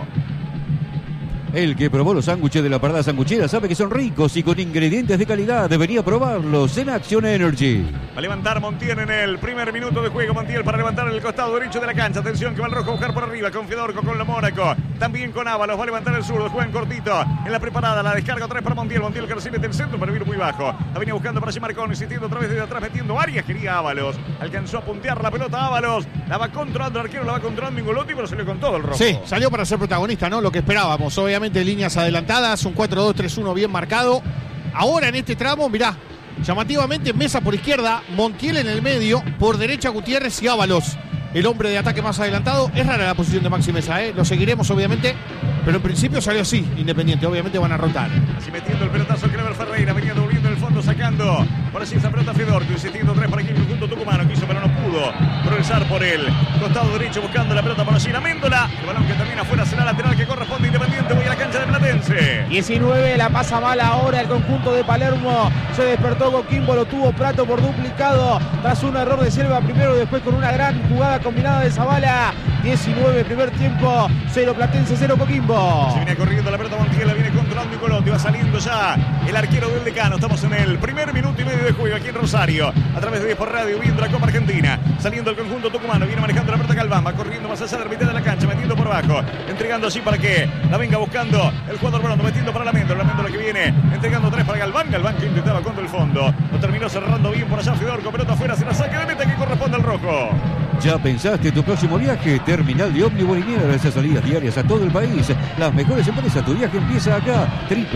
S6: El que probó los sándwiches de la Parada Sanguchera sabe que son ricos y con ingredientes de calidad. Debería probarlos en Action Energy.
S1: Va a levantar Montiel en el primer minuto de juego. Montiel para levantar en el costado derecho de la cancha. Atención que va el rojo a buscar por arriba con Fedorco, con la Mónaco. También con Ábalos. Va a levantar el zurdo. Juegan cortito en la preparada. La descarga otra vez para Montiel. Montiel que recibe del centro pero vino muy bajo. La venía buscando para Marcón. Insistiendo otra vez desde atrás. Metiendo Arias. Quería Ábalos. Alcanzó a puntear la pelota Ábalos. La va controlando el arquero. La va controlando Ingolotti, pero salió con todo el rojo.
S2: Sí, salió para ser protagonista, ¿no? Lo que esperábamos. Obviamente líneas adelantadas. Un 4-2-3-1 bien marcado. Ahora en este tramo, mirá, llamativamente Mesa por izquierda, Montiel en el medio, por derecha Gutiérrez y Ábalos, el hombre de ataque más adelantado. Es rara la posición de Maxi Mesa, lo seguiremos obviamente, pero en principio salió así, Independiente, obviamente van a rotar.
S1: Así metiendo el pelotazo Clever Ferreira, venía doblando el fondo, sacando por allí esa pelota Fedorco, insistiendo tres para aquí el conjunto tucumano, quiso pero no pudo progresar por el costado derecho, buscando la pelota por allí, la Méndola, el balón que termina afuera será lateral que corresponde a Independiente, voy a la cancha de Platense.
S4: 19, la pasa mal ahora el conjunto de Palermo, se despertó Coquimbo, lo tuvo Prato por duplicado, tras un error de Selva primero, después con una gran jugada combinada de Zavala. 19, primer tiempo, 0 Platense, 0 Coquimbo.
S1: Se viene corriendo la pelota Montiel, la viene controlando Ingolotti, va saliendo ya el arquero del Decano. Estamos en el primer minuto y medio de juego aquí en Rosario, a través de Sport Radio, viendo la Copa Argentina. Saliendo el conjunto tucumano, viene manejando la pelota Galván, va corriendo más allá de la mitad de la cancha, metiendo por abajo, entregando así para que la venga buscando el jugador Brondo, metiendo para la Méndola que viene, entregando tres para Galván que intentaba contra el fondo, lo terminó cerrando bien por allá Fedorco, pelota afuera, se la saque de meta que corresponde al rojo.
S6: ¿Ya pensaste tu próximo viaje? Terminal de Ómnibus Liniers, esas salidas diarias a todo el país. Las mejores empresas, tu viaje empieza acá.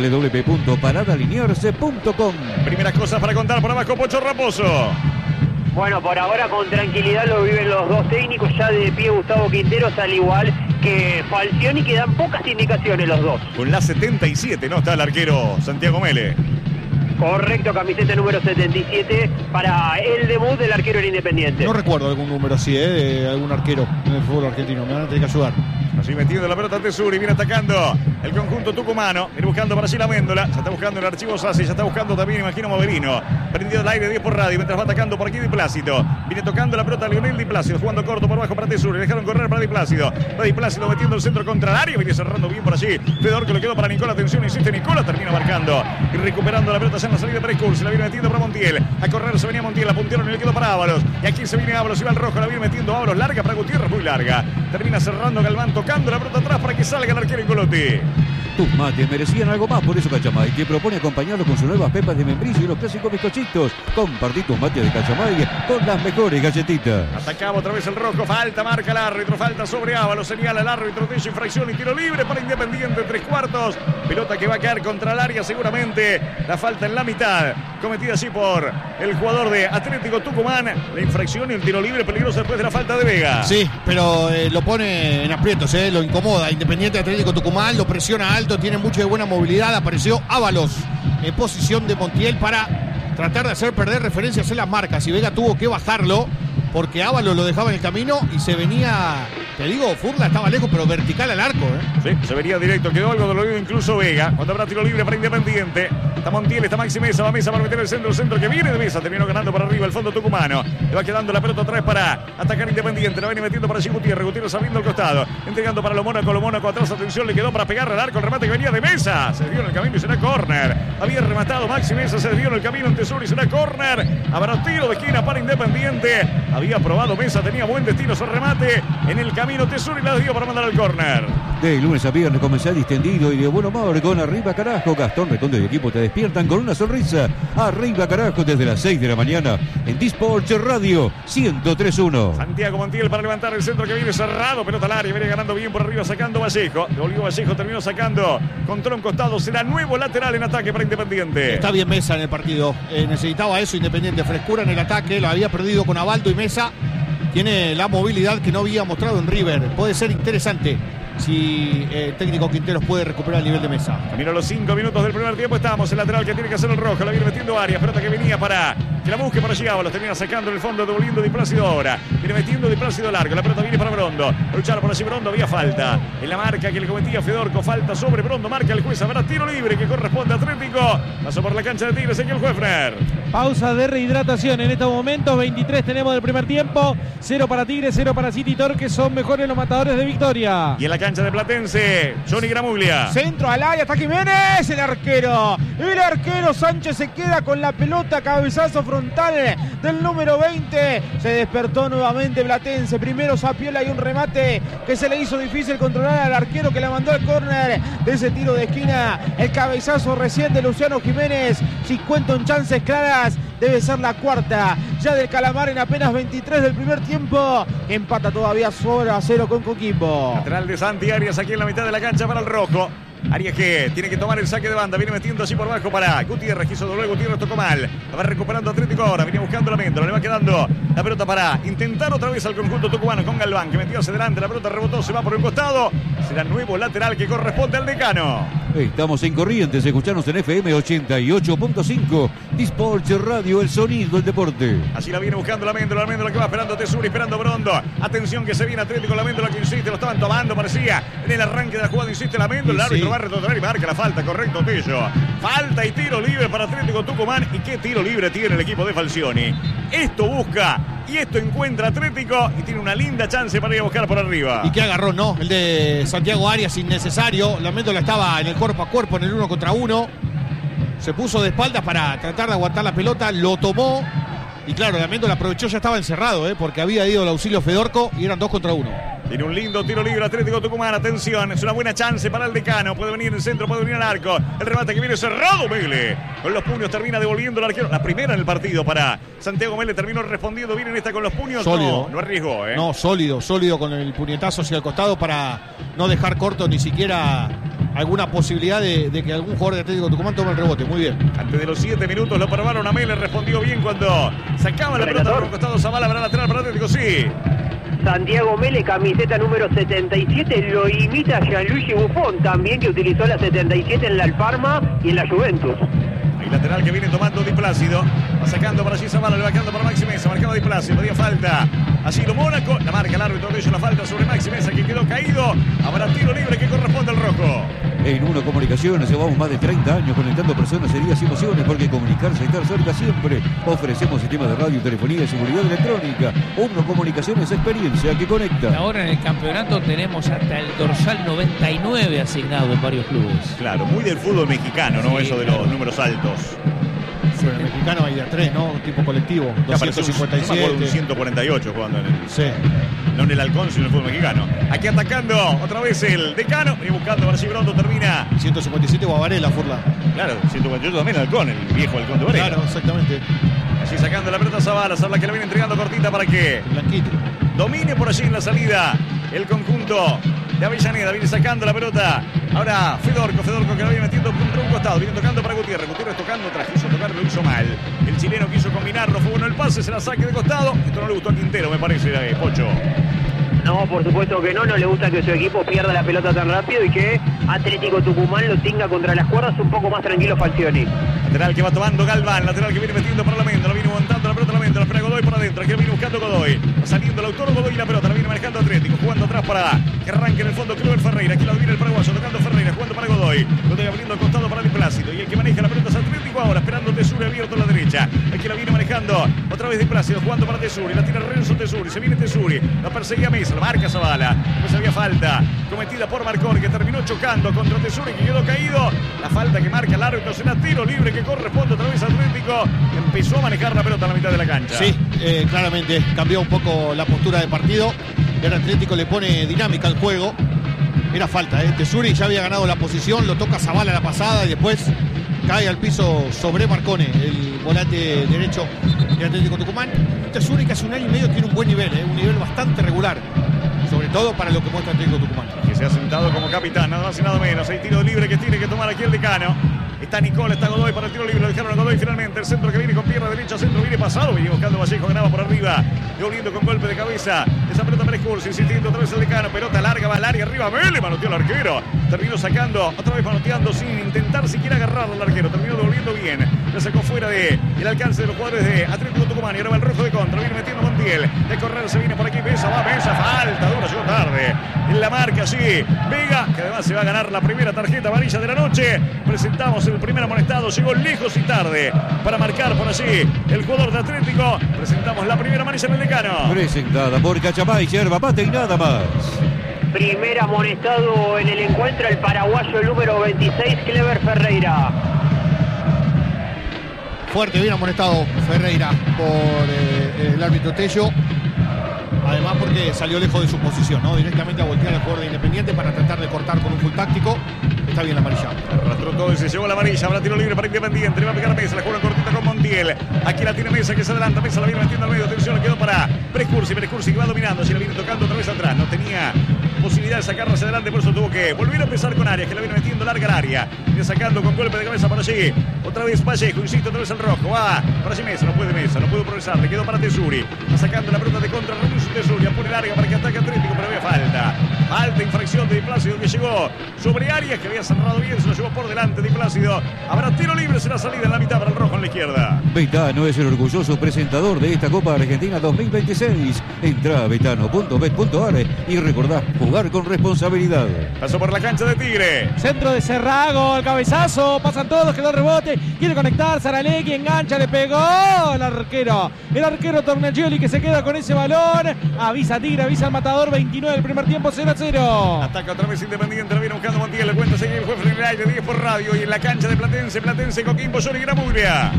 S6: www.paradaliniers.com.
S1: Primeras cosas para contar por abajo, Pocho Raposo.
S7: Bueno, por ahora con tranquilidad lo viven los dos técnicos, ya de pie Gustavo Quinteros, al igual que Falcioni, que dan pocas indicaciones los dos.
S1: Con la 77, ¿no? Está el arquero Santiago Mele.
S7: Correcto, camiseta número 77 para el debut del arquero en Independiente.
S2: No recuerdo algún número así, de algún arquero en el fútbol argentino. Me van a tener que ayudar.
S1: Así metiendo la pelota Tesuri, viene atacando el conjunto tucumano, viene buscando para allí la Méndola, ya está buscando el archivo Sassi, ya está buscando también, imagino, Moverino, prendido el aire 10 por radio, mientras va atacando por aquí Di Plácido, viene tocando la pelota Lionel Di Plácido, jugando corto por abajo para Tesuri, dejaron correr para Di Plácido, va Di Plácido metiendo el centro contra el área, viene cerrando bien por allí, Fedor que lo quedó para Nicola, atención, insiste Nicola, termina marcando y recuperando la pelota ya en la salida para Escursi, la viene metiendo para Montiel, a correr se venía Montiel, la puntearon y le quedó para Ábalos, y aquí se viene Ábalos, y va el rojo, la viene metiendo Ábalos, larga para Gutiérrez, muy larga, termina cerrando Galván, tocando la pelota atrás para que salga el arquero Ingolotti.
S6: Tus mates merecían algo más, por eso Cachamay te propone acompañarlo con sus nuevas pepas de membrillo y los clásicos bizcochitos. Compartí tus mates de Cachamay con las mejores galletitas.
S1: Atacaba otra vez el rojo, falta, marca el árbitro, falta sobre Ábalos, señala el árbitro de infracción y tiro libre para Independiente, 3/4. Pelota que va a caer contra el área seguramente, la falta en la mitad, cometida así por el jugador de Atlético Tucumán, la infracción y el tiro libre peligroso después de la falta de Vega.
S2: Sí, pero lo pone en aprietos, lo incomoda. Independiente Atlético Tucumán lo presiona alto, tiene mucha buena movilidad. Apareció Ábalos en posición de Montiel para tratar de hacer perder referencias en las marcas, y Vega tuvo que bajarlo porque Ábalos lo dejaba en el camino y se venía te digo, Furla estaba lejos, pero vertical al arco,
S1: Sí, se vería directo. Quedó algo dolorido incluso Vega. Cuando habrá tiro libre para Independiente. Está Montiel, está Maxi Mesa. Va Mesa para meter el centro que viene de Mesa. Terminó ganando para arriba el fondo tucumano. Le va quedando la pelota otra vez para atacar Independiente. La viene metiendo para allí Gutiérrez. Gutiérrez abriendo el costado. Entregando para lo Mónaco atrás. Atención, le quedó para pegarle al arco. El remate que venía de Mesa. Se desvió en el camino y será córner. Había rematado Maxi Mesa. Se desvió en el camino en Tesoro y será córner. Habrá tiro de esquina para Independiente. Había probado Mesa. Tenía buen destino su remate. En el camino Tesoro y la dio para mandar al córner.
S6: De lunes a viernes comenzar distendido y de buen humor con Arriba Carajo. Gastón Redondo y equipo te despiertan con una sonrisa. Arriba Carajo desde las 6 de la mañana en Disport Radio 103.1.
S1: Santiago Montiel para levantar el centro que viene cerrado. Pelota al área, viene ganando bien por arriba, sacando Vallejo. Devolvió Vallejo, terminó sacando contra un costado. Será nuevo lateral en ataque para Independiente.
S2: Está bien Mesa en el partido. Necesitaba eso Independiente. Frescura en el ataque. Lo había perdido con Abaldo y Mesa. Tiene la movilidad que no había mostrado en River. Puede ser interesante si el técnico Quinteros puede recuperar el nivel de Mesa.
S1: Camino a los 5 minutos del primer tiempo. Estábamos el lateral que tiene que hacer el rojo. La viene metiendo Arias. Pelota que venía para que la busque para Giao. Lo termina sacando en el fondo, devolviendo Di Plácido ahora. Viene metiendo Di Plácido largo. La pelota viene para Brondo. Luchar por allí Brondo. Había falta en la marca que le cometía Fedorco. Falta sobre Brondo. Marca el juez. Habrá tiro libre que corresponde a Atlético. Pasó por la cancha de Tigres. Ezequiel Juefner.
S5: Pausa de rehidratación en estos momentos. 23 tenemos del primer tiempo. 0 para Tigres, 0 para City Torque. Son mejores los matadores de Victoria.
S1: Y en la cancha de Platense, Johnny Gramuglia.
S4: Centro al área, está Jiménez, el arquero. El arquero Sánchez se queda con la pelota, cabezazo frontal del número 20. Se despertó nuevamente Platense. Primero Zapiola y un remate que se le hizo difícil controlar al arquero que la mandó al córner de ese tiro de esquina. El cabezazo recién de Luciano Jiménez. Si cuento en chances claras, debe ser la cuarta ya del Calamar en apenas 23 del primer tiempo. Empata todavía 0-0 con Coquimbo.
S1: Lateral de Santi Arias aquí en la mitad de la cancha para el rojo. Arias que tiene que tomar el saque de banda. Viene metiendo así por abajo para Gutiérrez. Quiso doble, Gutiérrez tocó mal. La va recuperando Atlético ahora. Viene buscando la Méndola. Le va quedando la pelota para intentar otra vez al conjunto tucumano con Galván, que metió hacia adelante. La pelota rebotó, se va por el costado. Será nuevo lateral que corresponde al Decano.
S6: Estamos en Corrientes. Escuchanos en FM 88.5. Disport Radio, el sonido del deporte.
S1: Así la viene buscando la Méndola que va esperando Tesuri, esperando Brondo. Atención que se viene Atlético, la Méndola que insiste. Lo estaban tomando, parecía. En el arranque de la jugada insiste la Méndola. El árbitro va a retroceder y marca la falta, correcto, Tello. Falta y tiro libre para Atlético Tucumán. ¿Y qué tiro libre tiene el equipo de Falcioni? Esto busca y esto encuentra Atlético y tiene una linda chance para ir a buscar por arriba.
S2: Y qué agarrón, ¿no? El de Santiago Arias innecesario. La Méndola estaba en el cuerpo a cuerpo, en el 1 contra 1. Se puso de espaldas para tratar de aguantar la pelota, lo tomó. Y claro, la Méndola aprovechó, ya estaba encerrado, porque había ido el auxilio Fedorco y eran 2 contra 1.
S1: Tiene un lindo tiro libre Atlético Tucumán. Atención, es una buena chance para el Decano. Puede venir en el centro, puede venir al arco. El remate que viene cerrado, Mele. Con los puños termina devolviendo el arquero. La primera en el partido para Santiago Mele. Terminó respondiendo bien en esta con los puños.
S2: Sólido.
S1: No arriesgó,
S2: No, sólido con el puñetazo hacia el costado para no dejar corto ni siquiera alguna posibilidad de que algún jugador de Atlético Tucumán tome el rebote. Muy bien.
S1: Antes de los 7 minutos lo probaron a Mele. Respondió bien cuando sacaba la pelota por un costado. Zavala para lateral para Atlético, sí.
S7: Santiago Mele, camiseta número 77, lo imita a Gianluigi Buffon, también que utilizó la 77 en la Alparma y en la Juventus.
S1: El lateral que viene tomando Di Plácido. Va sacando para allí Zavala, le va quedando para Maxi Mesa. Marcaba Di Plácido, pedía falta. Así lo Mónaco, la marca el árbitro de ellos, la falta sobre Maxi Mesa que quedó caído. Habrá tiro libre que corresponde al rojo.
S6: En Uno Comunicaciones llevamos más de 30 años conectando personas y días y emociones, porque comunicarse y estar cerca siempre. Ofrecemos sistemas de radio, telefonía y seguridad electrónica. Uno Comunicaciones, experiencia que conecta.
S3: Ahora en el campeonato tenemos hasta el dorsal 99 asignado en varios clubes.
S1: Claro, muy del fútbol mexicano, ¿no?
S3: Sí,
S1: Eso de
S3: claro.
S1: los números altos.
S2: Sí, en el mexicano hay de 3, ¿no? Tipo colectivo.
S1: Ya apareció
S2: 257.
S1: un 148 jugando en el...
S2: Sí.
S1: No en el Halcón, sino en el fútbol mexicano. Aquí atacando otra vez el Decano. Y buscando para allí Brondo, termina.
S2: 157 Guavarela, Furla.
S1: Claro, 148 también el Halcón, el viejo Halcón de Varela.
S2: Claro, exactamente.
S1: Allí sacando la pelota Zavala, Zavala que la viene entregando cortita para que
S2: Blanquito.
S1: domine por allí en la salida el conjunto de Avellaneda. Viene sacando la pelota. Ahora Fedorco que la viene metiendo contra un costado. Viene tocando para Gutiérrez. Gutiérrez tocando otra. Quiso tocar, lo hizo mal. El chileno quiso combinarlo. Fue bueno el pase, se la saque de costado. Esto no le gustó a Quintero, me parece, Pocho.
S7: No, por supuesto que no le gusta que su equipo pierda la pelota tan rápido y que Atlético Tucumán lo tenga contra las cuerdas un poco más tranquilo Falcioni.
S1: Lateral que va tomando Galván, lateral que viene metiendo para la Méndola, viene montando la pelota la venta, la espera Godoy por adentro. Aquí la viene buscando Godoy. Va saliendo el autor Godoy y la pelota la viene manejando Atlético. Jugando atrás para que arranque en el fondo Clever Ferreira. Aquí la viene el paraguayo tocando Ferreira. Jugando para Godoy. Godoy abriendo al costado para Di Plácido. Y el que maneja la pelota es Atlético ahora. Esperando Tesuri abierto a la derecha. Aquí la viene manejando otra vez Di Plácido. Jugando para Tesuri. La tira Renzo Tesuri. Se viene Tesuri. La perseguía Mesa. La marca Zavala. Pues había falta cometida por Marconi, que terminó chocando contra Tesuri, que quedó caído. La falta que marca el árbitro será tiro libre que corresponde otra vez a Atlético. Empezó a manejar la pelota a la mitad de la cancha.
S2: Sí, claramente cambió un poco la postura de partido. El Atlético le pone dinámica al juego. Era falta, Tesuri ya había ganado la posición, lo toca Zavala la pasada y después cae al piso sobre Marcone, el volante derecho de Atlético Tucumán. Tesuri, que hace un año y medio tiene un buen nivel, un nivel bastante regular, sobre todo para lo que muestra Atlético Tucumán.
S1: Que se ha sentado como capitán, nada más y nada menos. Hay tiro libre que tiene que tomar aquí el decano. Está Nicola, está Godoy para el tiro libre. Lo dejaron a Godoy finalmente. El centro que viene con pierna derecha, centro viene pasado. Viene buscando Vallejo, ganaba por arriba. Devolviendo con golpe de cabeza. Esa pelota Pérez Cursi, insistiendo otra vez el decano. Pelota larga, va al área arriba. Vélez manoteó al arquero. Terminó sacando, otra vez manoteando sin intentar siquiera agarrarlo al arquero. Terminó devolviendo bien. Le sacó fuera de el alcance de los jugadores de Atlético Tucumán. Y ahora va el rojo de contra. Viene metiendo Montiel. De correr se viene por aquí. Mesa, va Mesa. Falta dura, llegó tarde. En la marca, sí. Vega, que además se va a ganar la primera tarjeta amarilla de la noche. Presentamos el primer amonestado. Llegó lejos y tarde para marcar por allí el jugador de Atlético. Presentamos la primera amarilla en el decano.
S6: Presentada por Cachamay, yerba mate y nada más.
S7: Primer amonestado en el encuentro, el paraguayo número 26, Clever Ferreira.
S2: Fuerte, bien amonestado Ferreira por el árbitro Tello. Además porque salió lejos de su posición, ¿no? Directamente a voltear al jugador de Independiente para tratar de cortar con un full táctico. Está bien la amarilla.
S1: Arrastró todo y se llevó la amarilla. Habrá tiro libre para Independiente. Le va a pegar Mesa. La juega cortita con Montiel. Aquí la tiene Mesa que se adelanta. Mesa la viene metiendo al medio. Atención, le quedó para Prescursi. Prescursi que va dominando. Si la viene tocando otra vez atrás. No tenía posibilidad de sacarla hacia adelante. Por eso tuvo que volver a empezar con Arias, que la viene metiendo larga al área. Viene sacando con golpe de cabeza para allí. Otra vez Vallejo. Insisto, otra vez el rojo. Va para allí Mesa. No puede Mesa. No pudo progresar. Le quedó para Tesuri. Va sacando la pelota de contra. Renuncio Tesuri. La pone larga para que ataque Atlético. Pero había falta. Falta, infracción de Di Plácido que llegó sobre Arias, que había cerrado bien. Se lo llevó por delante Di Plácido. Habrá tiro libre. Será salida en la mitad para el rojo en la izquierda.
S6: Betano es el orgulloso presentador de esta Copa Argentina 2026. Entra a betano.bet.ar y recordá jugar con responsabilidad.
S1: Pasó por la cancha de Tigre.
S5: Centro de Cerrago, el cabezazo, pasan todos, quedó el rebote, quiere conectar, Saralegui engancha, le pegó el arquero Tornagioli, que se queda con ese balón. Avisa Tigre, avisa al matador, 29 del primer tiempo, 0-0.
S1: Ataca otra vez Independiente, lo viene buscando Montiel, le cuenta seguir el juez en el aire, 10 por radio y en la cancha de Platense, Coquimbo, Johnny Gramuglia.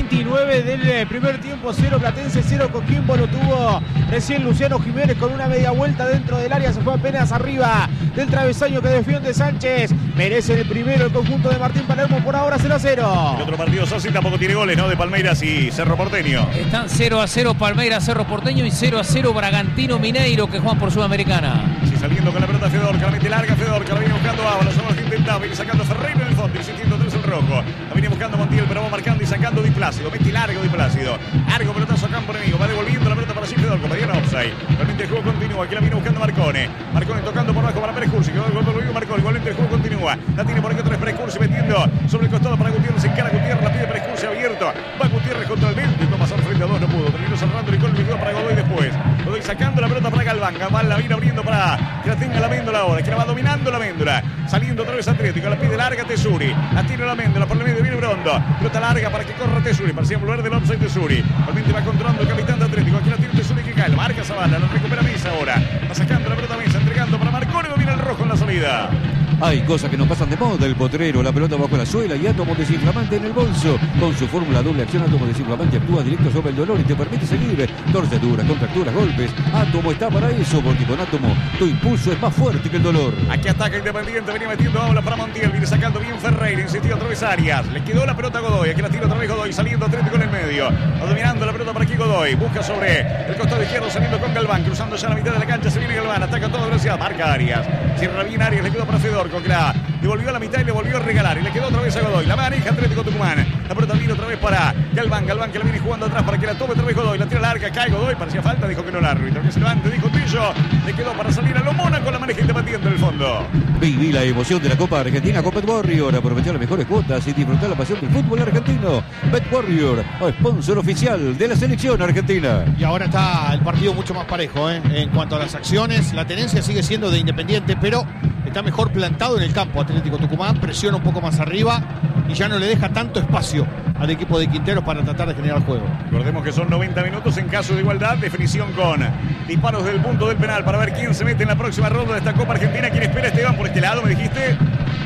S4: 29 del primer tiempo, 0 Platense, 0 Coquimbo, lo tuvo recién Luciano Jiménez con una media vuelta dentro del área, se fue apenas arriba del travesaño que defiende Sánchez. Merece el primero el conjunto de Martín Palermo, por ahora 0-0.
S1: El otro partido Sossi tampoco tiene goles, ¿no? De Palmeiras y Cerro Porteño.
S3: Están 0-0 Palmeiras, Cerro Porteño y 0-0 Bragantino Mineiro, que juegan por Sudamericana.
S1: Sí, saliendo con la pelota Fedorca, la mete larga Fedorca, la viene buscando Ábalos, ahora que intentaba, viene sacando Ferreira en el fondo, insistiendo tres el rojo. La viene buscando Montiel, pero va marcando y sacando Di Plácido, mete largo Di Plácido. Largo pelotazo a campo enemigo, va devolviendo la pelota para sí Fedorca, Mariano offside. Realmente el juego continúa, aquí la viene buscando Marcone. Marcone tocando por abajo para Pérez Cursi, que va el gol Marcone, igualmente el juego continúa. La tiene por aquí otra vez Pérez Cursi metiendo sobre el costado para Gutiérrez, encara Gutiérrez, la pide Pérez Cursi abierto. Va Gutiérrez contra el viento, intentó pasar frente a dos, no pudo. Terminó cerrando el gol, le quedó para Godoy después. Godoy sacando la pelota para Galván, Galván la viene abriendo para que la tenga la Méndola ahora, que la va dominando la Méndola. Saliendo otra vez Atlético, la pide larga Tesuri. La tira la Méndola, por el medio viene Brondo. Pelota larga para que corra Tesuri, parecía volver del offside Tesuri. Realmente va controlando el capitán de Atlético, aquí la tiene Tesuri que cae, la marca Zavala, la recupera Mesa ahora. Va sacando la pelota Mesa, entregando para Marcone, viene el rojo en la salida.
S6: Hay cosas que no pasan de moda. El potrero, la pelota bajo la suela y átomo desinflamante en el bolso. Con su fórmula doble acción, átomo desinflamante actúa directo sobre el dolor y te permite seguir. Torceduras, contracturas, golpes. Átomo está para eso, porque con átomo tu impulso es más fuerte que el dolor.
S1: Aquí ataca Independiente, venía metiendo bola para Montiel, viene sacando bien Ferreira, insistió otra vez Arias. Le quedó la pelota a Godoy, aquí la tira otra vez Godoy, saliendo Atlético en el medio. Dominando la pelota para aquí Godoy, busca sobre el costado izquierdo, saliendo con Galván, cruzando ya la mitad de la cancha, se viene Galván, ataca a toda velocidad, marca Arias. Cierra bien Arias, le quedó para Fedorco, que la devolvió a la mitad y le volvió a regalar. Y le quedó otra vez a Godoy. La maneja Atlético Tucumán. La pelota viene otra vez para Galván. Galván que la viene jugando atrás para que la tome otra vez Godoy. La tira larga, cae Godoy. Parecía falta, dijo que no el árbitro. Que se levante, dijo Tillo. Le quedó para salir a lo Mónaco. La maneja Independiente en el fondo.
S6: Viví la emoción de la Copa Argentina con Bet Warrior. Aprovechá las mejores cuotas y disfrutar la pasión del fútbol argentino. Bet Warrior, sponsor oficial de la selección argentina.
S2: Y ahora está el partido mucho más parejo, ¿eh? En cuanto a las acciones, la tenencia sigue siendo de Independiente, pero está mejor plantado en el campo. Atlético Tucumán presiona un poco más arriba y ya no le deja tanto espacio al equipo de Quinteros para tratar de generar juego.
S1: Recordemos que son 90 minutos en caso de igualdad. Definición con disparos del punto del penal para ver quién se mete en la próxima ronda de esta Copa Argentina. ¿Quién espera, Esteban, por este lado, me dijiste?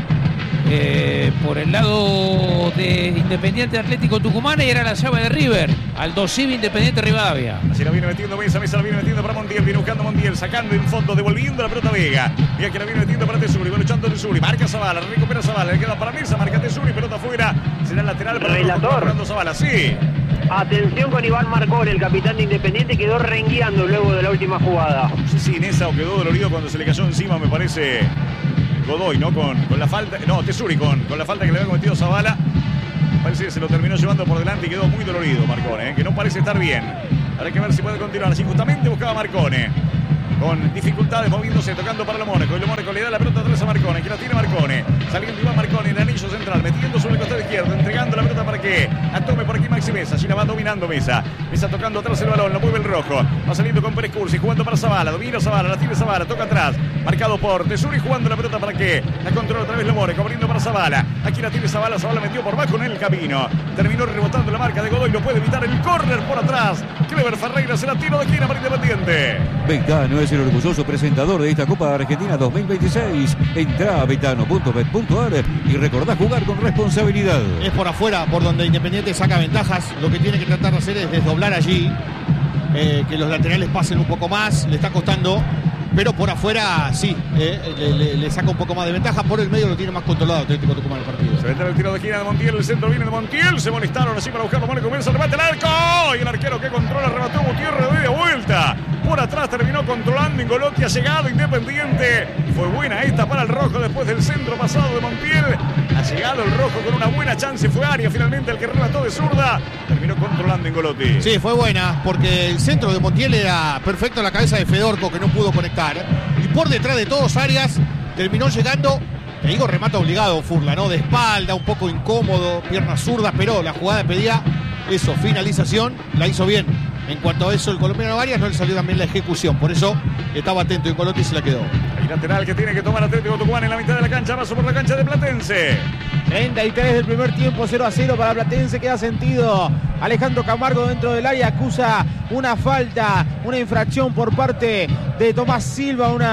S3: Por el lado de Independiente Atlético Tucumán, y era la llave de River. Aldo Civi, Independiente Rivadavia.
S1: Así la viene metiendo Mesa la viene metiendo para Montiel, viene buscando Montiel, sacando en fondo, devolviendo la pelota a Vega. Vega que la viene metiendo para Tesuri, va luchando Tesuri, marca Zavala, recupera Zavala, le queda para Mesa, marca Tesuri, pelota afuera, será el lateral para
S7: Relator.
S1: Zavala, sí.
S7: Atención con Iván Marcón, el capitán de Independiente, quedó rengueando luego de la última jugada.
S1: No sé si Inesa o quedó dolorido cuando se le cayó encima, me parece Godoy, ¿no? Con la falta, no, Tesuri con la falta que le había cometido Zavala. Parece que se lo terminó llevando por delante y quedó muy dolorido Marcone, que no parece estar bien. Habrá que ver si puede continuar. Así justamente buscaba Marcone, con dificultades, moviéndose, tocando para Lomónaco. Y Lomónaco le da la pelota atrás a Marcone, que la tiene Marcone. Saliendo Iván Marcone en el anillo central, metiendo sobre el costado izquierdo, entregando la pelota para que la tome por aquí Maxi Mesa. Allí la va dominando Mesa. Mesa tocando atrás el balón, lo mueve el rojo. Va saliendo con Pérez Cursi, jugando para Zavala. Domina Zavala, la tiene Zavala, toca atrás. Marcado por Tesuri, jugando la pelota para que la controla otra vez Lomónaco, abriendo para Zavala. Aquí la tiene Zavala, Zavala metió por bajo en el camino. Terminó rebotando la marca de Godoy, lo puede evitar el córner por atrás. Clever Ferreira se la tiro de esquina para Independiente.
S6: Betano es el orgulloso presentador de esta Copa Argentina 2026. Entrá a betano.bet.ar y recordá jugar con responsabilidad.
S2: Es por afuera por donde Independiente saca ventajas. Lo que tiene que tratar de hacer es desdoblar allí, que los laterales pasen un poco más. Le está costando, pero por afuera sí, le saca un poco más de ventaja. Por el medio lo tiene más controlado Atlético Tucumán el partido.
S1: Se mete el tiro de esquina de Montiel, el centro viene de Montiel, se molestaron así para buscarlo, Mónaco comienza, remate el arco, y el arquero que controla, remató Gutiérrez de vuelta, por atrás terminó controlando Ingolotti, ha llegado Independiente, fue buena esta para el rojo después del centro pasado de Montiel, ha llegado el rojo con una buena chance, fue Arias finalmente el que remató de zurda, terminó controlando Ingolotti.
S2: Sí, fue buena, porque el centro de Montiel era perfecto a la cabeza de Fedorco, que no pudo conectar, y por detrás de todos Arias terminó llegando. Te digo, remata obligado Furla, ¿no? De espalda, un poco incómodo, pierna zurda, pero la jugada pedía eso, finalización, la hizo bien. En cuanto a eso, el colombiano Arias no le salió también la ejecución, por eso estaba atento y Colotti se la quedó.
S1: El lateral que tiene que tomar Atlético Tucumán en la mitad de la cancha, paso por la cancha de Platense.
S4: 33 del primer tiempo, 0-0 para Platense, queda sentido. Alejandro Camargo dentro del área acusa una falta, una infracción por parte de Tomás Silva, un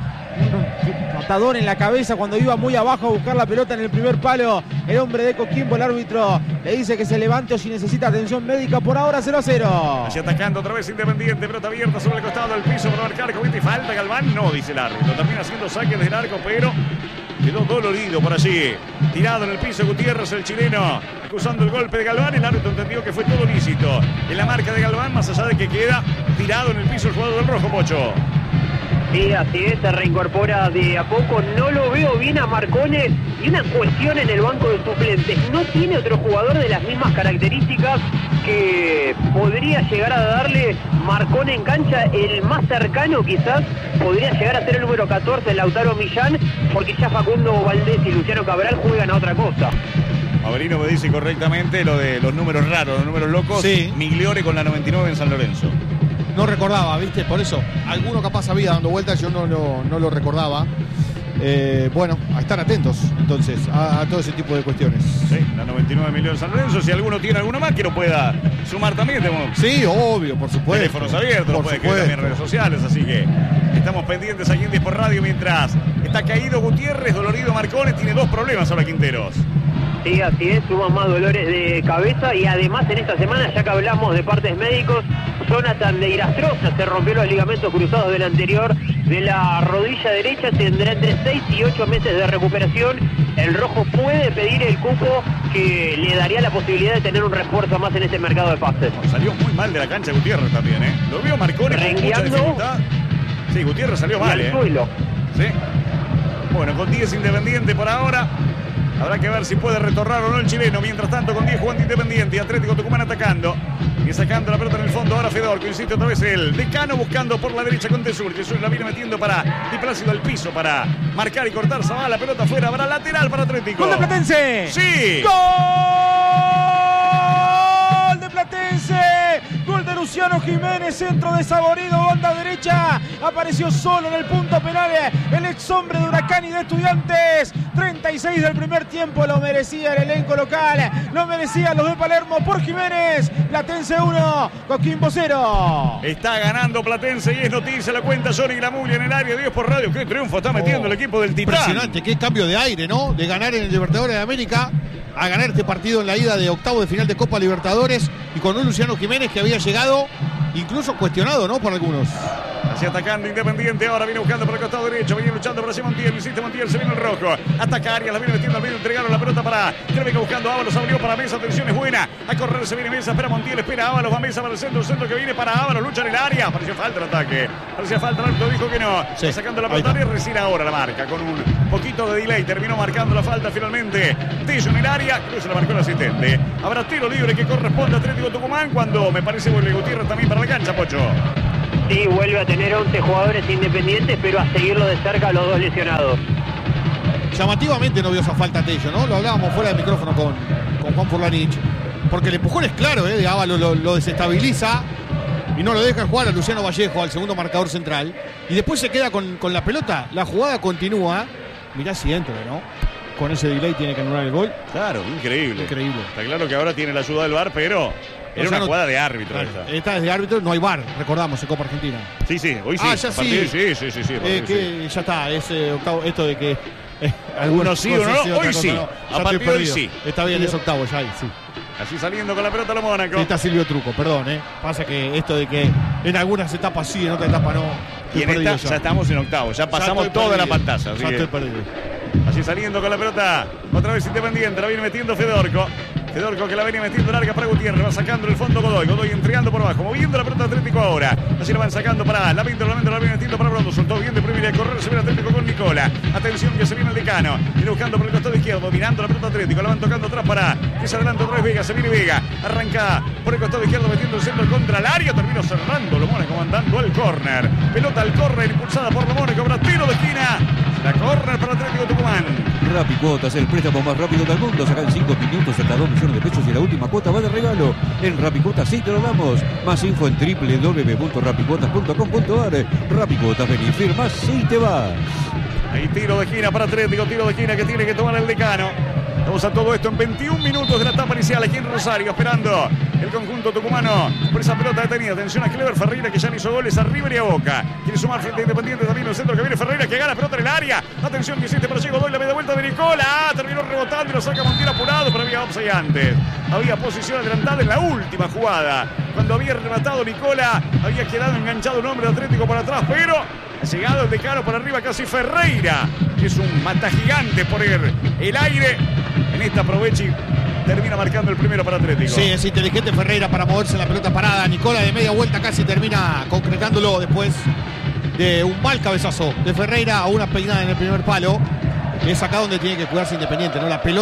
S4: patadón en la cabeza cuando iba muy abajo a buscar la pelota en el primer palo. El hombre de Coquimbo, el árbitro, le dice que se levante o si necesita atención médica. Por ahora 0-0.
S1: Así atacando otra vez Independiente, pelota abierta sobre el costado del piso para marcar Coviti, falta Galván, no, dice el árbitro, termina haciendo saque desde el arco, pero quedó dolorido por allí, tirado en el piso Gutiérrez, el chileno, acusando el golpe de Galván. El árbitro entendió que fue todo lícito en la marca de Galván, más allá de que queda tirado en el piso el jugador del rojo, Pocho.
S7: Sí, así es, se reincorpora de a poco. No lo veo bien a Marcone. Y una cuestión en el banco de suplentes. No tiene otro jugador de las mismas características que podría llegar a darle Marcone en cancha. El más cercano quizás podría llegar a ser el número 14, Lautaro Millán, porque ya Facundo Valdés y Luciano Cabral juegan a otra cosa.
S1: Averino me dice correctamente lo de los números raros, los números locos.
S2: Sí.
S1: Migliore con la 99 en San Lorenzo.
S2: No recordaba, ¿viste? Por eso, alguno capaz había dando vueltas, yo no lo recordaba. Bueno, a estar atentos, entonces, a todo ese tipo de cuestiones.
S1: Sí, la 99 millones San Lorenzo. Si alguno tiene alguno más que lo pueda sumar también, tenemos
S2: Sí, obvio, por supuesto.
S1: teléfonos abiertos, lo puede escribir también en redes sociales, así que estamos pendientes aquí en Dispor Radio mientras está caído Gutiérrez, dolorido Marcone, tiene dos problemas ahora Quinteros.
S7: Sí, así es, suman más dolores de cabeza y además en esta semana, ya que hablamos de partes médicos, Jonathan de Irastroza se rompió los ligamentos cruzados del anterior de la rodilla derecha, tendrá entre 6 y 8 meses de recuperación. El rojo puede pedir el cupo que le daría la posibilidad de tener un refuerzo más en este mercado de pases.
S1: Salió muy mal de la cancha Gutiérrez también, ¿eh? Lo vio Marcone con mucha dificultad. Sí, Gutiérrez salió mal, ¿eh?
S7: Suelo.
S1: Sí. Bueno, con 10 Independiente por ahora. Habrá que ver si puede retornar o no el chileno. Mientras tanto, con 10 jugando Independiente y Atlético Tucumán atacando. Sigue sacando la pelota en el fondo. Ahora Fedorco, insiste otra vez el decano buscando por la derecha con Tesur. Tesur la viene metiendo para Di Plácido al piso para marcar y cortar. Zabala, la pelota afuera, para lateral para Atlético.
S4: ¡Gol de Platense!
S1: ¡Sí!
S4: ¡Gol de Platense! Gol de Luciano Jiménez, centro de Saborido, banda derecha. Apareció solo en el punto penal el ex hombre de Huracán y de Estudiantes. 36 del primer tiempo, lo merecía el elenco local, lo merecían los de Palermo por Jiménez. Platense 1, Coquimbo 0.
S1: Está ganando Platense y es noticia, la cuenta Johnny Gramulia en el área. Dios por radio, qué triunfo está metiendo el equipo del Titán.
S2: Impresionante, qué cambio de aire, ¿no? De ganar en el Libertadores de América a ganar este partido en la ida de octavo de final de Copa Libertadores y con un Luciano Jiménez que había llegado incluso cuestionado, ¿no? Por algunos.
S1: Así atacando Independiente, ahora viene buscando por el costado derecho, viene luchando para Montiel, insiste Montiel, se viene el rojo, ataca Arias, la viene metiendo al medio, entregaron la pelota para Crémica buscando a Ábalos, abrió para Mesa, atención es buena, a correr se viene Mesa, espera Montiel, espera a Ábalos, va Mesa para el centro que viene para Ábalos, lucha en el área, parecía falta el ataque, parecía falta, el árbitro dijo que no,
S2: sí,
S1: sacando la pelota y recién ahora la marca, con un poquito de delay, terminó marcando la falta finalmente, Tello en el área, creo que se la marcó el asistente, habrá tiro libre que corresponde a Atlético Tucumán cuando me parece vuelve Gutiérrez también para la cancha, Pocho.
S7: Sí, vuelve a tener 11 jugadores independientes, pero a seguirlo de cerca los dos lesionados.
S2: Llamativamente no vio esa falta Tello, ¿no? Lo hablábamos fuera del micrófono con Juan Furlanich. Porque el empujón es claro, de Ábalos lo desestabiliza y no lo deja jugar a Luciano Vallejo, al segundo marcador central. Y después se queda con la pelota. La jugada continúa. Mirá si entra, ¿no? Con ese delay tiene que anular el gol.
S1: Claro, increíble.
S2: Increíble.
S1: Está claro que ahora tiene la ayuda del VAR, pero era una jugada de árbitro.
S2: Claro, esta es de árbitro, no hay VAR, recordamos, en Copa Argentina.
S1: Sí, hoy sí.
S2: Ah, ya sí.
S1: Sí.
S2: Ya está, es octavo, esto de que...
S1: algunos sí o no, hoy sí.
S2: No.
S1: A partir de hoy sí.
S2: Está bien, es octavo ya ahí, sí.
S1: Así saliendo con la pelota lo Mónaco.
S2: Sí, está Silvio Truco, perdón, Pasa que esto de que en algunas etapas sí, en otras etapas no.
S1: Y en esta ya estamos en octavo, ya pasamos toda la pantalla.
S2: Ya estoy perdido.
S1: Así saliendo con la pelota, otra vez Independiente, la viene metiendo Fedorco que la venía metiendo larga para Gutiérrez, va sacando el fondo Godoy entregando por abajo, moviendo la pelota Atlético ahora, así la van sacando para la viene metiendo para Brondo, soltó bien de primera, a correr, se viene Atlético con Nicola, atención que se viene el decano, viene buscando por el costado izquierdo, dominando la pelota Atlético, la van tocando atrás para que se adelanta otra vez Vega, se viene Vega, arranca por el costado izquierdo metiendo el centro contra el área, terminó cerrando lo Mónaco mandando al córner, pelota al córner impulsada por lo Mónaco, habrá tiro de esquina, la córner para Atlético Tucumán.
S6: Rapicuotas, el préstamo más rápido del mundo. Saca en 5 minutos hasta 2 millones de pesos y la última cuota va de regalo. En Rapicuotas sí te lo damos. Más info en www.rapicuotas.com.ar. Rapicuotas, vení, firmas, sí te vas.
S1: Ahí tiro de esquina para Atlético, tiro de esquina que tiene que tomar el decano. Vamos a todo esto en 21 minutos de la etapa inicial aquí en Rosario, esperando el conjunto tucumano por esa pelota detenida. Atención a Clever Ferreira, que ya no hizo goles a River y a Boca. Quiere sumar frente a Independiente también en el centro que viene Ferreira, que gana pelota en el área. Atención que hiciste para Diego, doy la media vuelta de Nicola. Terminó rebotando y lo saca Montiel apurado, pero había offside antes. Había posición adelantada en la última jugada. Cuando había rematado Nicola, había quedado enganchado un hombre de Atlético por atrás, pero ha llegado el decano por arriba casi Ferreira, que es un mata gigante por el aire. En esta Provechi termina marcando el primero para Atlético.
S2: Sí, es inteligente Ferreira para moverse en la pelota parada. Nicola de media vuelta casi termina concretándolo después de un mal cabezazo de Ferreira a una peinada en el primer palo. Es acá donde tiene que cuidarse Independiente, ¿no? La pelota